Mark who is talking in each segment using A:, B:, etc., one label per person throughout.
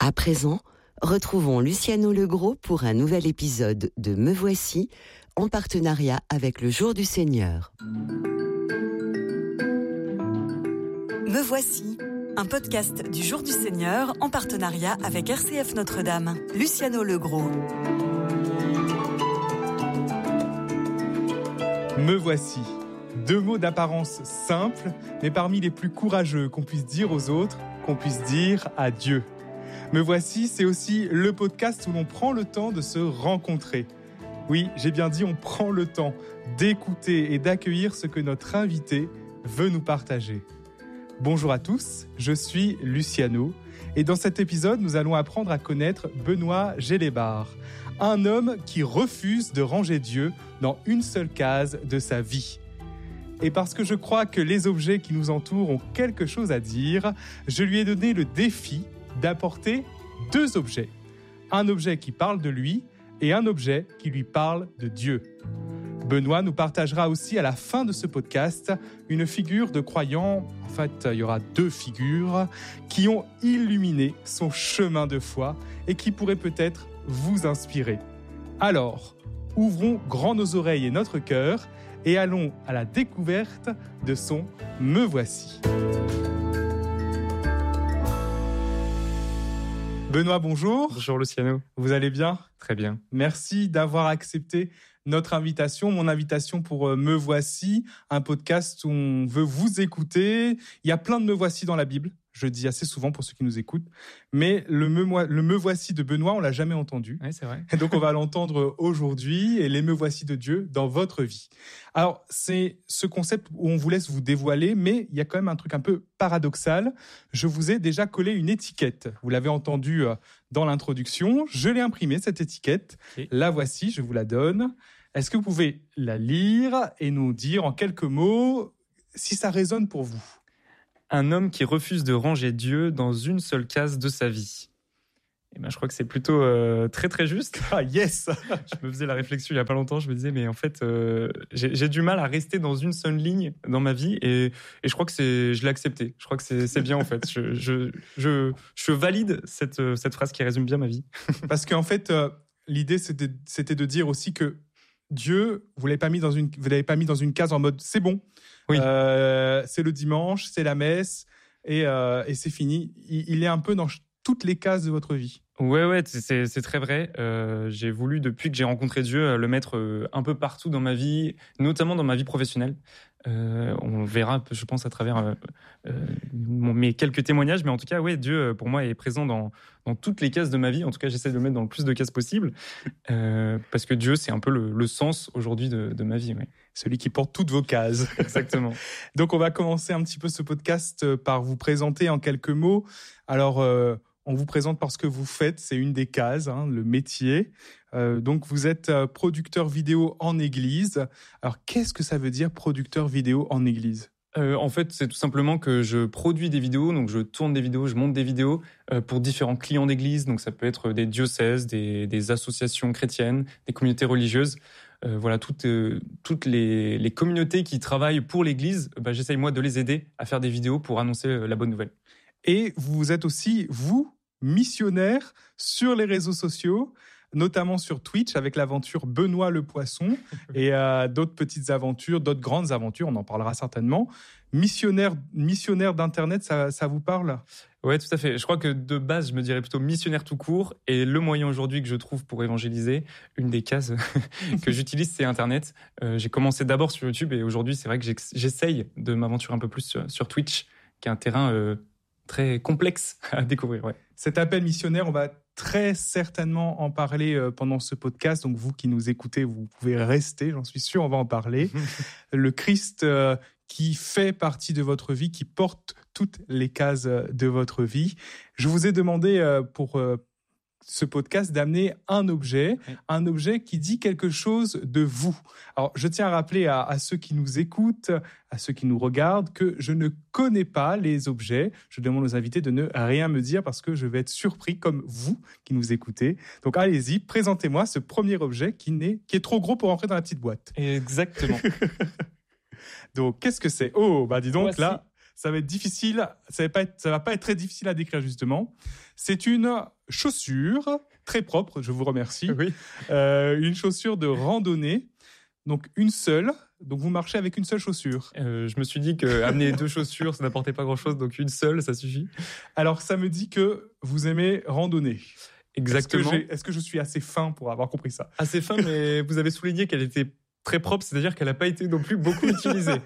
A: À présent, retrouvons Luciano Legros pour un nouvel épisode de Me Voici, en partenariat avec le Jour du Seigneur.
B: Me Voici, un podcast du Jour du Seigneur en partenariat avec RCF Notre-Dame. Luciano Legros.
C: Me voici. 2 mots d'apparence simples, mais parmi les plus courageux qu'on puisse dire aux autres, qu'on puisse dire à Dieu. Me voici, c'est aussi le podcast où l'on prend le temps de se rencontrer. Oui, j'ai bien dit, on prend le temps d'écouter et d'accueillir ce que notre invité veut nous partager. Bonjour à tous, je suis Luciano et dans cet épisode, nous allons apprendre à connaître Benoît Gélébar, un homme qui refuse de ranger Dieu dans une seule case de sa vie. Et parce que je crois que les objets qui nous entourent ont quelque chose à dire, je lui ai donné le défi d'apporter 2 objets. Un objet qui parle de lui et un objet qui lui parle de Dieu. Benoît nous partagera aussi à la fin de ce podcast une figure de croyant, en fait il y aura 2 figures, qui ont illuminé son chemin de foi et qui pourraient peut-être vous inspirer. Alors, ouvrons grand nos oreilles et notre cœur et allons à la découverte de son « Me voici ». Benoît, bonjour.
D: Bonjour Luciano.
C: Vous allez bien ?
D: Très bien.
C: Merci d'avoir accepté notre invitation, mon invitation pour Me Voici, un podcast où on veut vous écouter. Il y a plein de Me Voici dans la Bible, je dis assez souvent pour ceux qui nous écoutent, mais le Me Voici de Benoît, on l'a jamais entendu.
D: Oui, c'est vrai.
C: Et donc on va l'entendre aujourd'hui et les Me Voici de Dieu dans votre vie. Alors c'est ce concept où on vous laisse vous dévoiler, mais il y a quand même un truc un peu paradoxal. Je vous ai déjà collé une étiquette. Vous l'avez entendu dans l'introduction. Je l'ai imprimée, cette étiquette. Okay. La voici, je vous la donne. Est-ce que vous pouvez la lire et nous dire en quelques mots si ça résonne pour vous ?
D: Un homme qui refuse de ranger Dieu dans une seule case de sa vie. Eh ben, je crois que c'est plutôt très très juste.
C: Ah yes.
D: Je me faisais la réflexion il y a pas longtemps. Je me disais mais en fait j'ai du mal à rester dans une seule ligne dans ma vie et je crois que je l'ai accepté. Je crois que c'est bien en fait. Je valide cette phrase qui résume bien ma vie.
C: Parce qu'en fait l'idée c'était de dire aussi que Dieu, vous l'avez pas mis dans une case en mode c'est bon. Oui. C'est le dimanche, c'est la messe et c'est fini. Il est un peu dans toutes les cases de votre vie.
D: Ouais, c'est très vrai. J'ai voulu, depuis que j'ai rencontré Dieu, le mettre un peu partout dans ma vie, notamment dans ma vie professionnelle. On verra, je pense, à travers mes quelques témoignages, mais en tout cas, ouais, Dieu, pour moi, est présent dans toutes les cases de ma vie. En tout cas, j'essaie de le mettre dans le plus de cases possible, parce que Dieu, c'est un peu le sens aujourd'hui de ma vie. Ouais.
C: Celui qui porte toutes vos cases.
D: Exactement.
C: Donc, on va commencer un petit peu ce podcast par vous présenter en quelques mots. Alors, on vous présente parce que vous faites, c'est une des cases, le métier. Donc, vous êtes producteur vidéo en église. Alors, qu'est-ce que ça veut dire producteur vidéo en église ?
D: En fait, c'est tout simplement que je produis des vidéos, donc je tourne des vidéos, je monte des vidéos pour différents clients d'église. Donc, ça peut être des diocèses, des associations chrétiennes, des communautés religieuses. Voilà, toutes les communautés qui travaillent pour l'église, j'essaye moi de les aider à faire des vidéos pour annoncer la bonne nouvelle.
C: Et vous êtes aussi, vous, missionnaire sur les réseaux sociaux, notamment sur Twitch avec l'aventure Benoît le Poisson et d'autres petites aventures, d'autres grandes aventures, on en parlera certainement. Missionnaire d'Internet, ça vous parle ?
D: Ouais, tout à fait. Je crois que de base, je me dirais plutôt missionnaire tout court. Et le moyen aujourd'hui que je trouve pour évangéliser, une des cases que j'utilise, c'est Internet. J'ai commencé d'abord sur YouTube et aujourd'hui, c'est vrai que j'essaye de m'aventurer un peu plus sur Twitch, qui est un terrain très complexe à découvrir. Ouais.
C: Cet appel missionnaire, on va très certainement en parler pendant ce podcast. Donc vous qui nous écoutez, vous pouvez rester, j'en suis sûr, on va en parler. Le Christ qui fait partie de votre vie, qui porte toutes les cases de votre vie. Je vous ai demandé pour ce podcast d'amener un objet qui dit quelque chose de vous. Alors, je tiens à rappeler à ceux qui nous écoutent, à ceux qui nous regardent, que je ne connais pas les objets. Je demande aux invités de ne rien me dire parce que je vais être surpris comme vous qui nous écoutez. Donc, allez-y, présentez-moi ce premier objet qui est trop gros pour entrer dans la petite boîte.
D: Exactement.
C: Donc, qu'est-ce que c'est ? Oh, dis donc,
D: Voici.
C: Là, ça va être difficile. Ça va pas être très difficile à décrire, justement. C'est une chaussure très propre, je vous remercie.
D: Oui.
C: Une chaussure de randonnée. Donc, une seule. Donc, vous marchez avec une seule chaussure.
D: Je me suis dit qu'amener 2 chaussures, ça n'apportait pas grand-chose, donc une seule, ça suffit.
C: Alors, ça me dit que vous aimez randonner.
D: Exactement.
C: Est-ce que je suis assez fin pour avoir compris ça?
D: Assez fin, mais vous avez souligné qu'elle était très propre, c'est-à-dire qu'elle n'a pas été non plus beaucoup utilisée.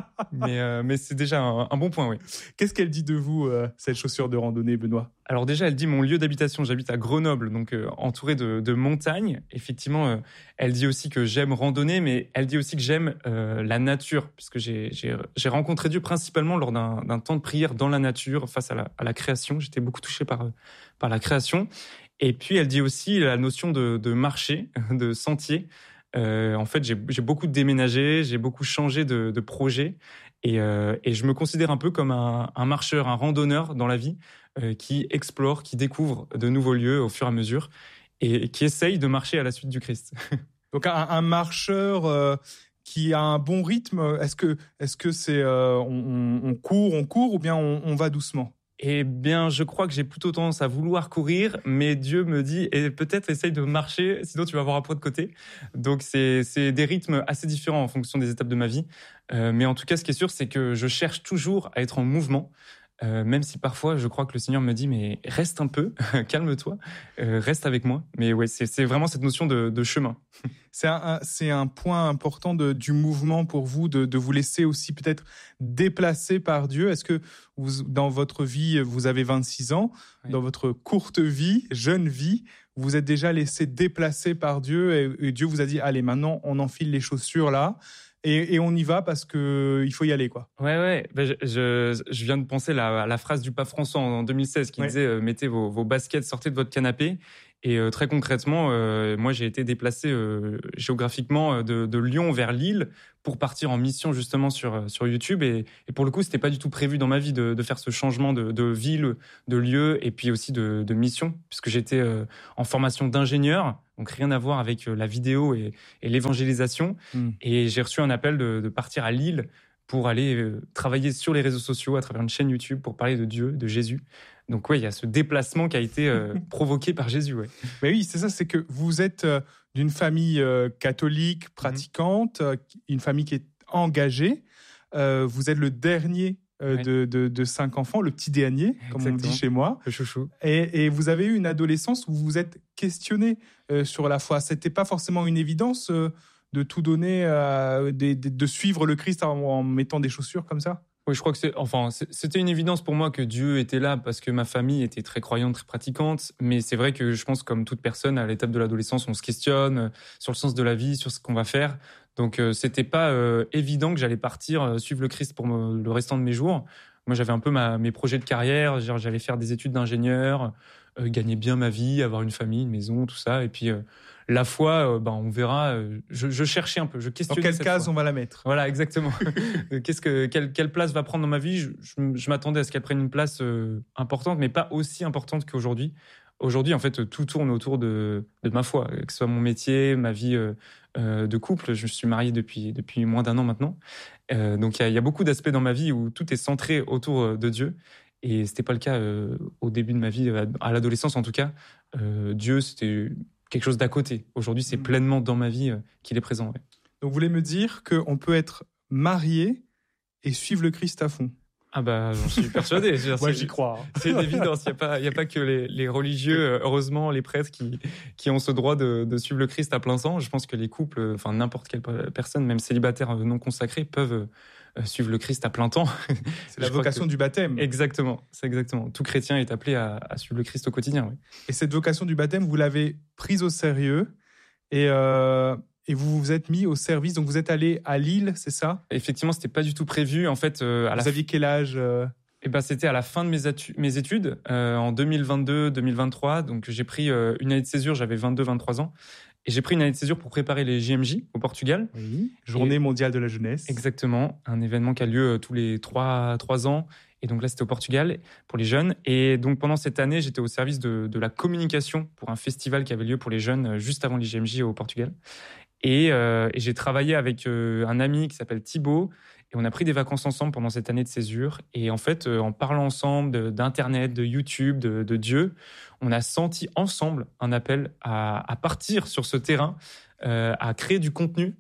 D: Mais c'est déjà un bon point, oui.
C: Qu'est-ce qu'elle dit de vous, cette chaussure de randonnée, Benoît?
D: Alors déjà, elle dit mon lieu d'habitation. J'habite à Grenoble, donc entouré de montagnes. Effectivement, elle dit aussi que j'aime randonner, mais elle dit aussi que j'aime la nature, puisque j'ai rencontré Dieu principalement lors d'un temps de prière dans la nature, face à la création. J'étais beaucoup touché par la création. Et puis, elle dit aussi la notion de marché, de sentier. En fait, j'ai beaucoup déménagé, j'ai beaucoup changé de projet. Et je me considère un peu comme un marcheur, un randonneur dans la vie, qui explore, qui découvre de nouveaux lieux au fur et à mesure et qui essaye de marcher à la suite du Christ.
C: Donc un marcheur qui a un bon rythme, est-ce que c'est on court ou bien on va doucement?
D: Eh bien, je crois que j'ai plutôt tendance à vouloir courir, mais Dieu me dit peut-être essaye de marcher, sinon tu vas avoir un poids de côté. Donc c'est des rythmes assez différents en fonction des étapes de ma vie. Mais en tout cas, ce qui est sûr, c'est que je cherche toujours à être en mouvement. Même si parfois je crois que le Seigneur me dit mais reste un peu, calme-toi, reste avec moi. Mais ouais, c'est vraiment cette notion de chemin.
C: C'est un point important du mouvement pour vous, de vous laisser aussi peut-être déplacer par Dieu. Est-ce que dans votre vie, vous avez 26 ans, oui. Dans votre courte vie, jeune vie, vous êtes déjà laissé déplacer par Dieu et Dieu vous a dit allez, maintenant on enfile les chaussures là. Et on y va parce que il faut y aller, quoi.
D: Ouais. Ben, je viens de penser à la phrase du pape François en 2016 qui disait mettez vos baskets, sortez de votre canapé. Et très concrètement, moi j'ai été déplacé géographiquement de Lyon vers Lille pour partir en mission justement sur YouTube. Et pour le coup, c'était pas du tout prévu dans ma vie de faire ce changement de ville, de lieu et puis aussi de mission, puisque j'étais en formation d'ingénieur, donc rien à voir avec la vidéo et l'évangélisation. Et j'ai reçu un appel de partir à Lille pour aller travailler sur les réseaux sociaux à travers une chaîne YouTube pour parler de Dieu, de Jésus. Donc ouais, il y a ce déplacement qui a été provoqué par Jésus. Ouais.
C: Mais oui, c'est ça, c'est que vous êtes d'une famille catholique, pratiquante, une famille qui est engagée. Vous êtes le dernier de 5 enfants, le petit dernier, comme on dit chez moi.
D: Le chouchou.
C: Et vous avez eu une adolescence où vous vous êtes questionné sur la foi. C'était pas forcément une évidence de tout donner, de suivre le Christ en mettant des chaussures comme ça?
D: Oui, je crois que c'était une évidence pour moi que Dieu était là parce que ma famille était très croyante, très pratiquante. Mais c'est vrai que je pense, comme toute personne, à l'étape de l'adolescence, on se questionne sur le sens de la vie, sur ce qu'on va faire. Donc, c'était pas évident que j'allais partir suivre le Christ pour le restant de mes jours. Moi, j'avais un peu mes projets de carrière. J'allais faire des études d'ingénieur, gagner bien ma vie, avoir une famille, une maison, tout ça. Et puis, la foi, on verra. Je cherchais un peu, je questionnais.
C: Dans quelle case on va la mettre?
D: Voilà, exactement. Quelle place va prendre dans ma vie? Je m'attendais à ce qu'elle prenne une place importante, mais pas aussi importante qu'aujourd'hui. Aujourd'hui, en fait, tout tourne autour de ma foi, que ce soit mon métier, ma vie de couple. Je suis marié depuis moins d'1 an maintenant. Donc, il y a beaucoup d'aspects dans ma vie où tout est centré autour de Dieu. Et c'était pas le cas au début de ma vie, à l'adolescence en tout cas. Dieu, c'était quelque chose d'à côté. Aujourd'hui, c'est pleinement dans ma vie qu'il est présent. Ouais.
C: Donc, vous voulez me dire qu'on peut être marié et suivre le Christ à fond?
D: Ah bah, j'en suis persuadé.
C: Moi, j'y crois.
D: C'est une évidence. Il y a pas que les religieux, heureusement, les prêtres qui ont ce droit de suivre le Christ à plein sang. Je pense que les couples, enfin n'importe quelle personne, même célibataires non consacrés, peuvent suivre le Christ à plein temps.
C: C'est la vocation du baptême.
D: Exactement, c'est exactement. Tout chrétien est appelé à suivre le Christ au quotidien. Oui.
C: Et cette vocation du baptême, vous l'avez prise au sérieux et vous vous êtes mis au service. Donc vous êtes allé à Lille, c'est ça?
D: Effectivement, c'était pas du tout prévu. En fait,
C: vous aviez quel âge?
D: C'était à la fin de mes études, en 2022-2023. Donc j'ai pris une année de césure, j'avais 22-23 ans. Et j'ai pris une année de césure pour préparer les JMJ au Portugal.
C: Oui, Journée mondiale de la jeunesse.
D: Exactement, un événement qui a lieu tous les 3 ans. Et donc là, c'était au Portugal pour les jeunes. Et donc pendant cette année, j'étais au service de la communication pour un festival qui avait lieu pour les jeunes juste avant les JMJ au Portugal. Et j'ai travaillé avec un ami qui s'appelle Thibaut Et on a pris des vacances ensemble pendant cette année de césure. Et en fait, en parlant ensemble d'Internet, de YouTube, de Dieu, on a senti ensemble un appel à partir sur ce terrain, à créer du contenu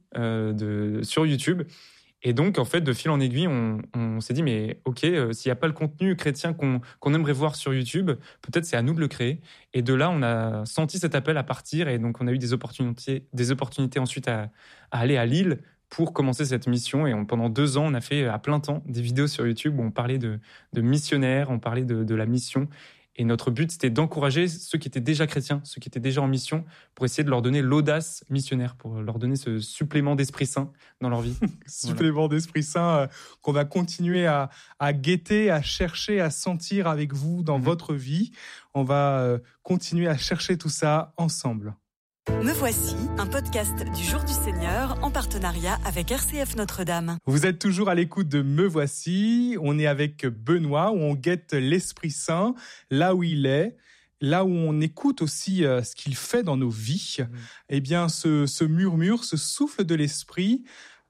D: sur YouTube. Et donc, en fait, de fil en aiguille, on s'est dit, mais OK, s'il n'y a pas le contenu chrétien qu'on aimerait voir sur YouTube, peut-être c'est à nous de le créer. Et de là, on a senti cet appel à partir. Et donc, on a eu des opportunités ensuite à aller à Lille pour commencer cette mission. Et pendant 2 ans, on a fait à plein temps des vidéos sur YouTube où on parlait de missionnaires, on parlait de la mission. Et notre but, c'était d'encourager ceux qui étaient déjà chrétiens, ceux qui étaient déjà en mission, pour essayer de leur donner l'audace missionnaire, pour leur donner ce supplément d'Esprit Saint dans leur vie.
C: Supplément d'Esprit Saint qu'on va continuer à guetter, à chercher, à sentir avec vous dans votre vie. On va continuer à chercher tout ça ensemble.
B: Me voici, un podcast du Jour du Seigneur en partenariat avec RCF Notre-Dame.
C: Vous êtes toujours à l'écoute de Me voici. On est avec Benoît, où on guette l'Esprit Saint, là où il est, là où on écoute aussi ce qu'il fait dans nos vies. Eh bien, ce murmure, ce souffle de l'Esprit,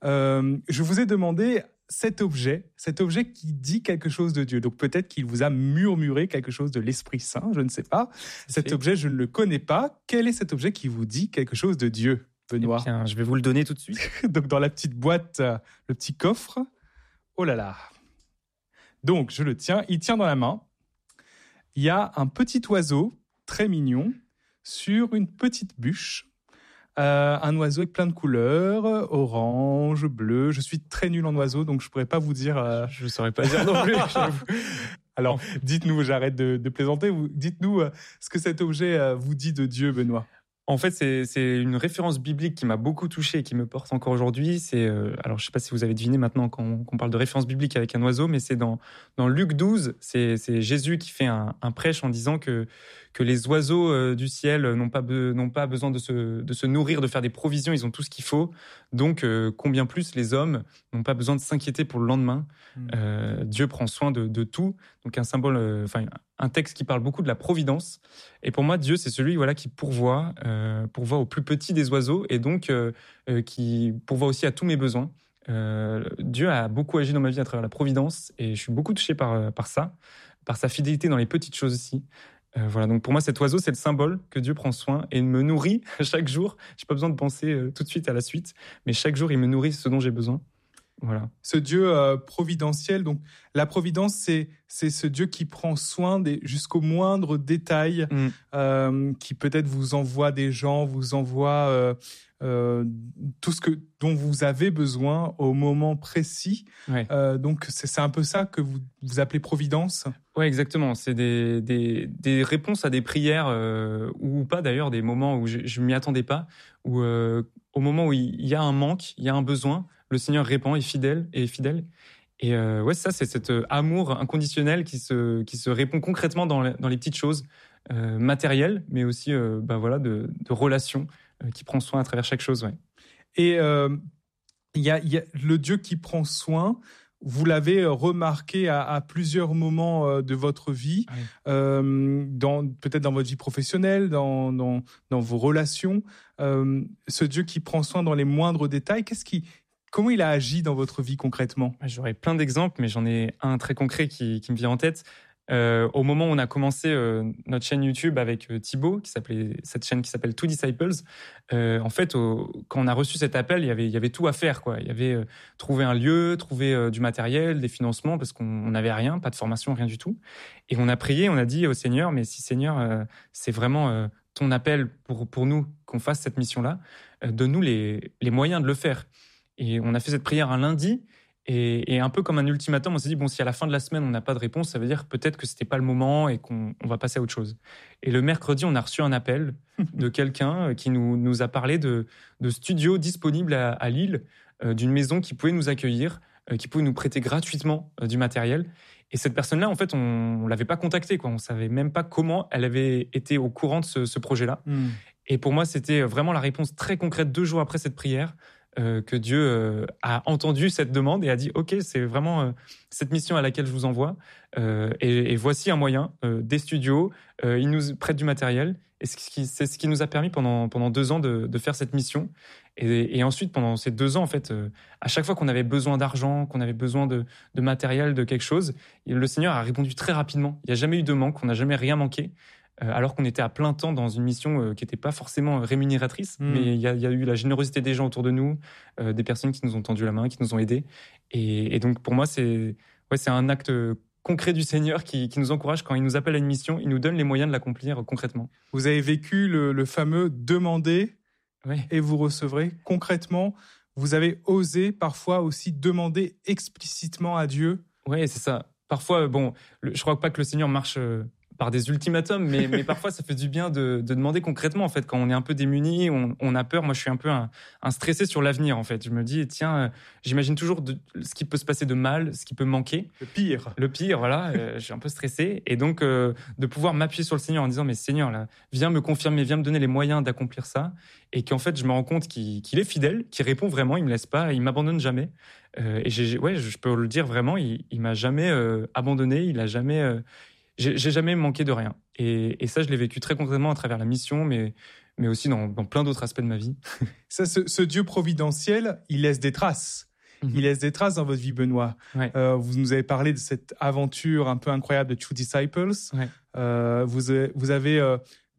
C: je vous ai demandé cet objet qui dit quelque chose de Dieu. Donc peut-être qu'il vous a murmuré quelque chose de l'Esprit Saint, je ne sais pas. Cet objet, je ne le connais pas. Quel est cet objet qui vous dit quelque chose de Dieu, Benoît ?
D: Eh bien, je vais vous le donner tout de suite.
C: Donc dans la petite boîte, le petit coffre. Oh là là. Donc je le tiens, il tient dans la main. Il y a un petit oiseau très mignon sur une petite bûche. Un oiseau avec plein de couleurs, orange, bleu. Je suis très nul en oiseaux, donc je pourrais pas vous dire.
D: Je ne saurais pas dire non plus.
C: Alors, dites-nous, j'arrête de plaisanter. Dites-nous ce que cet objet vous dit de Dieu, Benoît.
D: En fait, c'est une référence biblique qui m'a beaucoup touché et qui me porte encore aujourd'hui. Alors, je ne sais pas si vous avez deviné maintenant quand on parle de référence biblique avec un oiseau, mais c'est dans Luc 12, c'est Jésus qui fait un prêche en disant que les oiseaux du ciel n'ont pas besoin de se nourrir, de faire des provisions, ils ont tout ce qu'il faut. Donc, combien plus les hommes n'ont pas besoin de s'inquiéter pour le lendemain. Dieu prend soin de tout. Donc, un symbole, un texte qui parle beaucoup de la providence. Et pour moi, Dieu, c'est celui qui pourvoit aux plus petits des oiseaux et donc qui pourvoit aussi à tous mes besoins. Dieu a beaucoup agi dans ma vie à travers la providence et je suis beaucoup touché par ça, par sa fidélité dans les petites choses aussi. Donc pour moi, cet oiseau, c'est le symbole que Dieu prend soin et me nourrit chaque jour. J'ai pas besoin de penser tout de suite à la suite, mais chaque jour, il me nourrit ce dont j'ai besoin. Voilà.
C: Ce Dieu providentiel, donc la providence, c'est ce Dieu qui prend soin jusqu'au moindre détail, qui peut-être vous envoie des gens, vous envoie tout ce dont vous avez besoin au moment précis. Ouais. Donc c'est un peu ça que vous appelez providence.
D: Ouais, exactement. C'est des réponses à des prières ou pas d'ailleurs, des moments où je m'y attendais pas, où au moment où il y a un manque, il y a un besoin, le Seigneur répond, est fidèle. Et ça, c'est cet amour inconditionnel qui se répond concrètement dans les petites choses matérielles, mais aussi de relations, qui prend soin à travers chaque chose. Ouais.
C: Et il y a le Dieu qui prend soin. Vous l'avez remarqué à plusieurs moments de votre vie, peut-être dans votre vie professionnelle, dans vos relations. Ce Dieu qui prend soin dans les moindres détails, comment il a agi dans votre vie concrètement ?
D: J'aurais plein d'exemples, mais j'en ai un très concret qui me vient en tête. Au moment où on a commencé notre chaîne YouTube avec Thibaut, cette chaîne qui s'appelle Two Disciples, en fait, quand on a reçu cet appel, il y avait tout à faire, quoi. Il y avait trouver un lieu, trouver du matériel, des financements, parce qu'on n'avait rien, pas de formation, rien du tout. Et on a prié, on a dit au Seigneur, mais si Seigneur, c'est vraiment ton appel pour nous qu'on fasse cette mission-là, donne-nous les moyens de le faire. Et on a fait cette prière un lundi. Et un peu comme un ultimatum, on s'est dit, si à la fin de la semaine, on n'a pas de réponse, ça veut dire peut-être que c'était pas le moment et qu'on va passer à autre chose. Et le mercredi, on a reçu un appel de quelqu'un qui nous a parlé de studios disponibles à Lille, d'une maison qui pouvait nous accueillir, qui pouvait nous prêter gratuitement du matériel. Et cette personne-là, en fait, on l'avait pas contactée, quoi. On savait même pas comment elle avait été au courant de ce projet-là. Et pour moi, c'était vraiment la réponse très concrète 2 jours après cette prière. que Dieu a entendu cette demande et a dit « Ok, c'est vraiment cette mission à laquelle je vous envoie. Et voici un moyen, des studios, il nous prête du matériel. » Et c'est ce qui nous a permis pendant 2 ans de faire cette mission. Et ensuite, pendant ces 2 ans, en fait, à chaque fois qu'on avait besoin d'argent, qu'on avait besoin de matériel, de quelque chose, le Seigneur a répondu très rapidement. Il n'y a jamais eu de manque, on n'a jamais rien manqué. Alors qu'on était à plein temps dans une mission qui n'était pas forcément rémunératrice, mais il y a eu la générosité des gens autour de nous, des personnes qui nous ont tendu la main, qui nous ont aidés. Et donc, pour moi, c'est un acte concret du Seigneur qui nous encourage quand il nous appelle à une mission, il nous donne les moyens de l'accomplir concrètement.
C: Vous avez vécu le fameux « demander et vous recevrez ». Concrètement, vous avez osé parfois aussi demander explicitement à Dieu.
D: Oui, c'est ça. Parfois, je crois pas que le Seigneur marche par des ultimatums, mais parfois ça fait du bien de demander concrètement, en fait, quand on est un peu démuni, on a peur. Moi, je suis un peu un stressé sur l'avenir, en fait. Je me dis, tiens, j'imagine toujours ce qui peut se passer de mal, ce qui peut manquer. Le pire, voilà. Je suis un peu stressé. Et donc, de pouvoir m'appuyer sur le Seigneur en disant, mais Seigneur, là, viens me confirmer, viens me donner les moyens d'accomplir ça. Et qu'en fait, je me rends compte qu'il est fidèle, qu'il répond vraiment, il me laisse pas, il m'abandonne jamais. Et je peux le dire vraiment, il m'a jamais abandonné, il a jamais... J'ai jamais manqué de rien. Et ça, je l'ai vécu très concrètement à travers la mission, mais aussi dans plein d'autres aspects de ma vie.
C: Ça, ce Dieu providentiel, il laisse des traces. Il laisse des traces dans votre vie, Benoît.
D: Ouais.
C: Vous nous avez parlé de cette aventure un peu incroyable de True Disciples. Ouais. Vous avez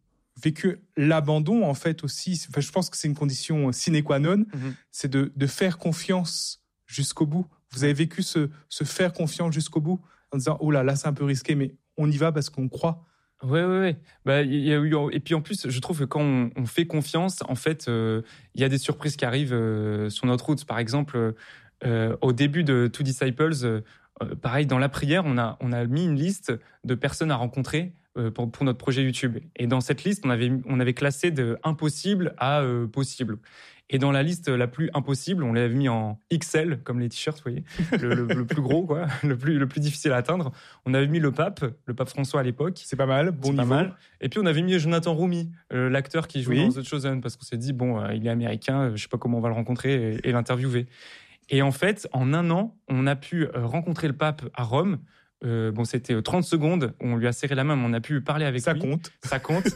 C: vécu l'abandon, en fait, aussi. Enfin, je pense que c'est une condition sine qua non. C'est de faire confiance jusqu'au bout. Vous avez vécu ce faire confiance jusqu'au bout en disant « Oh là, c'est un peu risqué, mais on y va parce qu'on croit ».
D: Oui. Il y a eu, et puis en plus, je trouve que quand on fait confiance, en fait, il y a des surprises qui arrivent sur notre route. Par exemple, au début de Two Disciples, pareil, dans la prière, on a mis une liste de personnes à rencontrer pour notre projet YouTube. Et dans cette liste, on avait classé de impossible à possible. Et dans la liste la plus impossible, on l'avait mis en XL, comme les t-shirts, vous voyez, le plus gros, quoi, le plus difficile à atteindre. On avait mis le pape François à l'époque.
C: C'est pas mal, bon niveau.
D: Pas mal. Et puis on avait mis Jonathan Roumi, l'acteur qui joue dans The Chosen, parce qu'on s'est dit, il est américain, je sais pas comment on va le rencontrer et l'interviewer. Et en fait, en 1 an, on a pu rencontrer le pape à Rome. C'était 30 secondes, on lui a serré la main, mais on a pu parler avec lui. Ça compte.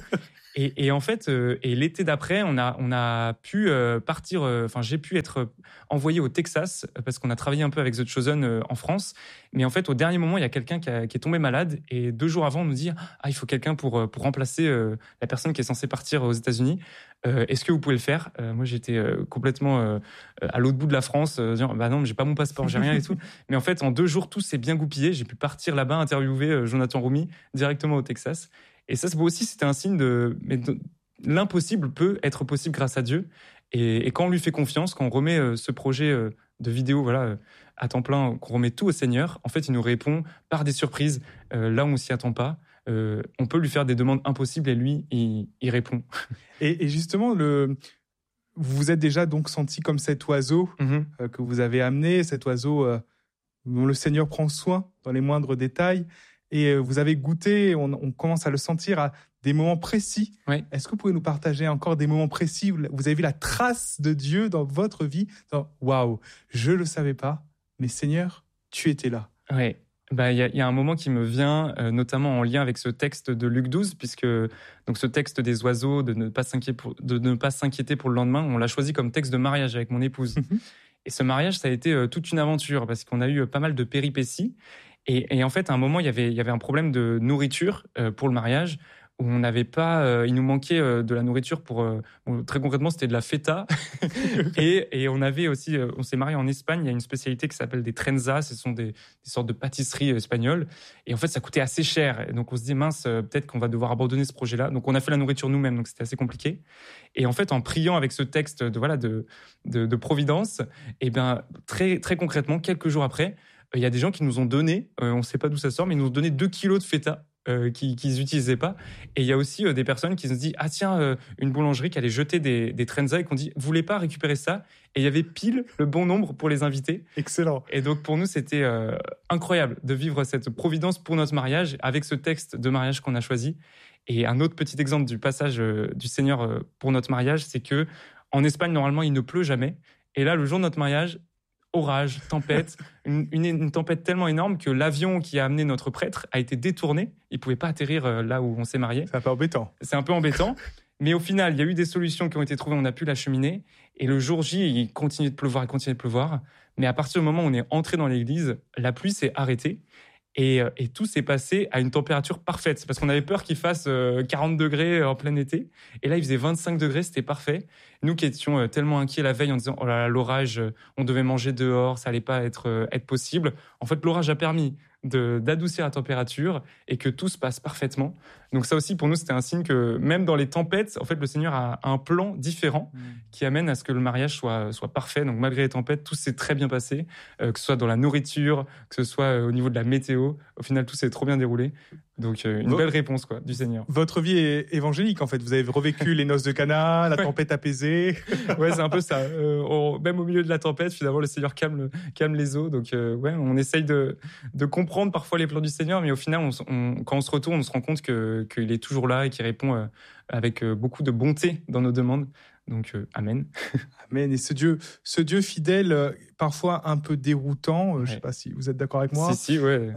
D: Et en fait, et l'été d'après, on a pu partir. J'ai pu être envoyé au Texas parce qu'on a travaillé un peu avec The Chosen en France. Mais en fait, au dernier moment, il y a quelqu'un qui est tombé malade. Et 2 jours avant, on nous dit il faut quelqu'un pour remplacer la personne qui est censée partir aux États-Unis. Est-ce que vous pouvez le faire ? Moi, j'étais complètement à l'autre bout de la France, disant non, mais j'ai pas mon passeport, j'ai rien et tout. Mais en fait, en 2 jours, tout s'est bien goupillé. J'ai pu partir là-bas, interviewer Jonathan Roumi directement au Texas. Et ça, aussi, c'était un signe mais l'impossible peut être possible grâce à Dieu. Et quand on lui fait confiance, quand on remet ce projet de vidéo, à temps plein, qu'on remet tout au Seigneur, en fait, il nous répond par des surprises, là où on s'y attend pas. On peut lui faire des demandes impossibles et lui, il répond.
C: Et justement, vous vous êtes déjà donc senti comme cet oiseau que vous avez amené, cet oiseau dont le Seigneur prend soin dans les moindres détails. Et vous avez goûté, on commence à le sentir à des moments précis.
D: Oui.
C: Est-ce que vous pouvez nous partager encore des moments précis où vous avez vu la trace de Dieu dans votre vie ? Waouh, je le savais pas, mais Seigneur, tu étais là.
D: Oui. Il y a un moment qui me vient, notamment en lien avec ce texte de Luc 12, puisque donc ce texte des oiseaux, de ne pas s'inquiéter pour le lendemain, on l'a choisi comme texte de mariage avec mon épouse. Et ce mariage, ça a été toute une aventure parce qu'on a eu pas mal de péripéties. Et en fait, à un moment, il y avait un problème de nourriture pour le mariage où on n'avait pas, il nous manquait de la nourriture très concrètement, c'était de la feta. et on avait aussi, on s'est marié en Espagne, il y a une spécialité qui s'appelle des trenzas, ce sont des sortes de pâtisseries espagnoles. Et en fait, ça coûtait assez cher. Et donc, on se dit, mince, peut-être qu'on va devoir abandonner ce projet-là. Donc, on a fait la nourriture nous-mêmes, donc c'était assez compliqué. Et en fait, en priant avec ce texte de Providence, très, très concrètement, quelques jours après, il y a des gens qui nous ont donné, on ne sait pas d'où ça sort, mais ils nous ont donné 2 kilos de feta qu'ils n'utilisaient pas. Et il y a aussi des personnes qui se sont dit « Ah tiens, une boulangerie qui allait jeter des trenzas » et qu'on dit « Vous voulez pas récupérer ça ?» Et il y avait pile le bon nombre pour les inviter.
C: Excellent.
D: Et donc pour nous, c'était incroyable de vivre cette providence pour notre mariage avec ce texte de mariage qu'on a choisi. Et un autre petit exemple du passage du Seigneur pour notre mariage, c'est que en Espagne, normalement, il ne pleut jamais. Et là, le jour de notre mariage, orage, tempête, une tempête tellement énorme que l'avion qui a amené notre prêtre a été détourné. Il ne pouvait pas atterrir là où on s'est marié.
C: C'est un peu embêtant.
D: C'est un peu embêtant. Mais au final, il y a eu des solutions qui ont été trouvées, on a pu l'acheminer. Et le jour J, il continuait de pleuvoir. Mais à partir du moment où on est entré dans l'église, la pluie s'est arrêtée. Et tout s'est passé à une température parfaite. C'est parce qu'on avait peur qu'il fasse 40 degrés en plein été. Et là, il faisait 25 degrés, c'était parfait. Nous qui étions tellement inquiets la veille en disant « Oh là là, l'orage, on devait manger dehors, ça allait pas être possible ». En fait, l'orage a permis d'adoucir la température et que tout se passe parfaitement. Donc ça aussi, pour nous, c'était un signe que même dans les tempêtes, en fait, le Seigneur a un plan différent qui amène à ce que le mariage soit parfait. Donc malgré les tempêtes, tout s'est très bien passé, que ce soit dans la nourriture, que ce soit au niveau de la météo. Au final, tout s'est trop bien déroulé. Donc une belle réponse quoi, du Seigneur.
C: Votre vie est évangélique en fait. Vous avez revécu les noces de Cana, la tempête apaisée.
D: Ouais, c'est un peu ça. Même au milieu de la tempête, finalement, le Seigneur calme les eaux. Donc on essaye de comprendre parfois les plans du Seigneur, mais au final, quand on se retourne, on se rend compte qu'il est toujours là et qu'il répond avec beaucoup de bonté dans nos demandes. Donc, amen.
C: Amen. Et ce Dieu fidèle, parfois un peu déroutant, je ne sais pas si vous êtes d'accord avec moi.
D: Si, ouais.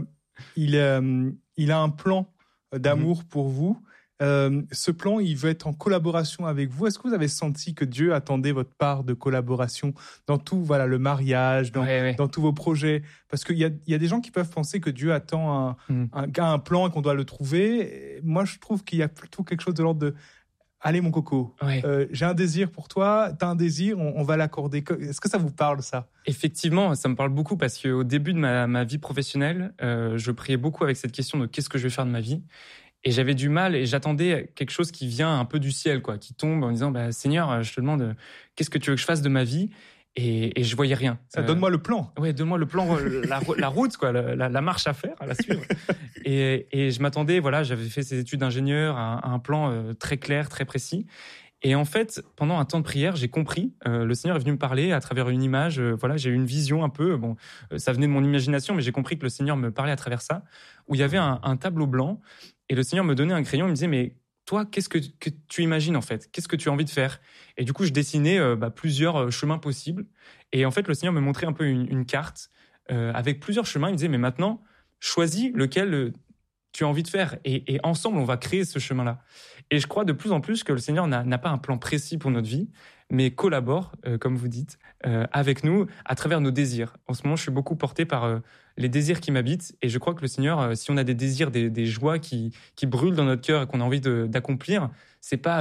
C: Il a un plan d'amour pour vous. Ce plan, il veut être en collaboration avec vous. Est-ce que vous avez senti que Dieu attendait votre part de collaboration dans tout, le mariage, dans tous vos projets? Parce qu'il y a des gens qui peuvent penser que Dieu attend un plan et qu'on doit le trouver. Et moi, je trouve qu'il y a plutôt quelque chose de l'ordre de allez, mon coco, j'ai un désir pour toi, t'as un désir, on va l'accorder. Est-ce que ça vous parle, ça?
D: Effectivement, ça me parle beaucoup parce qu'au début de ma vie professionnelle, je priais beaucoup avec cette question de qu'est-ce que je vais faire de ma vie. Et j'avais du mal et j'attendais quelque chose qui vient un peu du ciel, quoi, qui tombe en disant Seigneur, je te demande qu'est-ce que tu veux que je fasse de ma vie? Et je voyais rien.
C: Donne-moi le plan.
D: Ouais, donne-moi le plan, la route, quoi, la marche à faire, à la suivre. Et je m'attendais, j'avais fait ces études d'ingénieur, à un plan très clair, très précis. Et en fait, pendant un temps de prière, j'ai compris. Le Seigneur est venu me parler à travers une image. J'ai eu une vision un peu. Ça venait de mon imagination, mais j'ai compris que le Seigneur me parlait à travers ça, où il y avait un tableau blanc. Et le Seigneur me donnait un crayon. Il me disait, mais toi, qu'est-ce que tu imagines en fait? Qu'est-ce que tu as envie de faire? Et du coup, je dessinais plusieurs chemins possibles. Et en fait, le Seigneur me montrait un peu une carte avec plusieurs chemins. Il me disait, mais maintenant, choisis lequel tu as envie de faire. Et ensemble, on va créer ce chemin-là. Et je crois de plus en plus que le Seigneur n'a pas un plan précis pour notre vie, mais collabore, comme vous dites, avec nous à travers nos désirs. En ce moment, je suis beaucoup porté par les désirs qui m'habitent. Et je crois que le Seigneur, si on a des désirs, des joies qui brûlent dans notre cœur et qu'on a envie d'accomplir, c'est pas